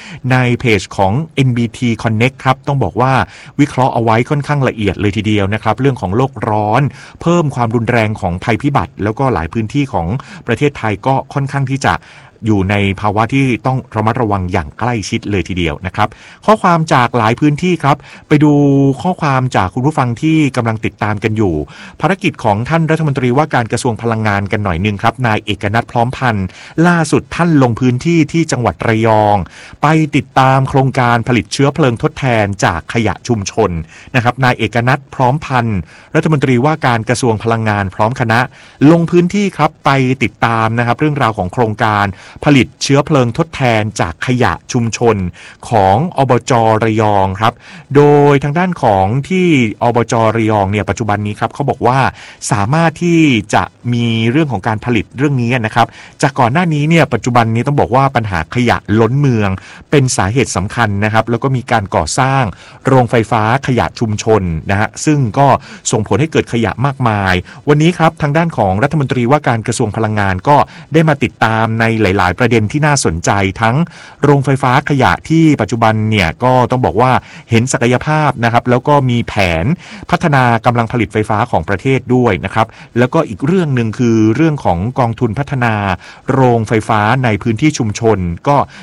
ในเพจของ NBT Connect ครับต้องบอกว่าวิเคราะห์เอาไว้ค่อนข้างละเอียดเลยทีเดียวนะครับเรื่องของโลกร้อนเพิ่มความรุนแรงของภัยพิบัติแล้วก็หลายพื้นที่ของประเทศไทยก็ค่อนข้างที่จะอยู่ในภาวะที่ต้องระมัดระวังอย่างใกล้ชิดเลยทีเดียวนะครับข้อความจากหลายพื้นที่ครับไปดูข้อความจากคุณผู้ฟังที่กำลังติดตามกันอยู่ภารกิจของท่านรัฐมนตรีว่าการกระทรวงพลังงานกันหน่อยนึงครับนายเอกนัทพร้อมพันธ์ล่าสุดท่านลงพื้นที่ที่จังหวัดระยองไปติดตามโครงการผลิตเชื้อเพลิงทดแทนจากขยะชุมชนนะครับนายเอกนัทพร้อมพันธ์รัฐมนตรีว่าการกระทรวงพลังงานพร้อมคณะลงพื้นที่ครับไปติดตามนะครับเรื่องราวของโครงการผลิตเชื้อเพลิงทดแทนจากขยะชุมชนของอบจ.ระยองครับโดยทางด้านของที่อบจ.ระยองเนี่ยปัจจุบันนี้ครับเขาบอกว่าสามารถที่จะมีเรื่องของการผลิตเรื่องนี้นะครับจากก่อนหน้านี้เนี่ยปัจจุบันนี้ต้องบอกว่าปัญหาขยะล้นเมืองเป็นสาเหตุสำคัญนะครับแล้วก็มีการก่อสร้างโรงไฟฟ้าขยะชุมชนนะฮะซึ่งก็ส่งผลให้เกิดขยะมากมายวันนี้ครับทางด้านของรัฐมนตรีว่าการกระทรวงพลังงานก็ได้มาติดตามในหลายๆประเด็นที่น่าสนใจทั้งโรงไฟฟ้าขยะที่ปัจจุบันเนี่ยก็ต้องบอกว่าเห็นศักยภาพนะครับแล้วก็มีแผนพัฒนากำลังผลิตไฟฟ้าของประเทศด้วยนะครับแล้วก็อีกเรื่องหนึ่งคือเรื่องของกองทุนพัฒนาโรงไฟฟ้าในพื้นที่ชุมชนก็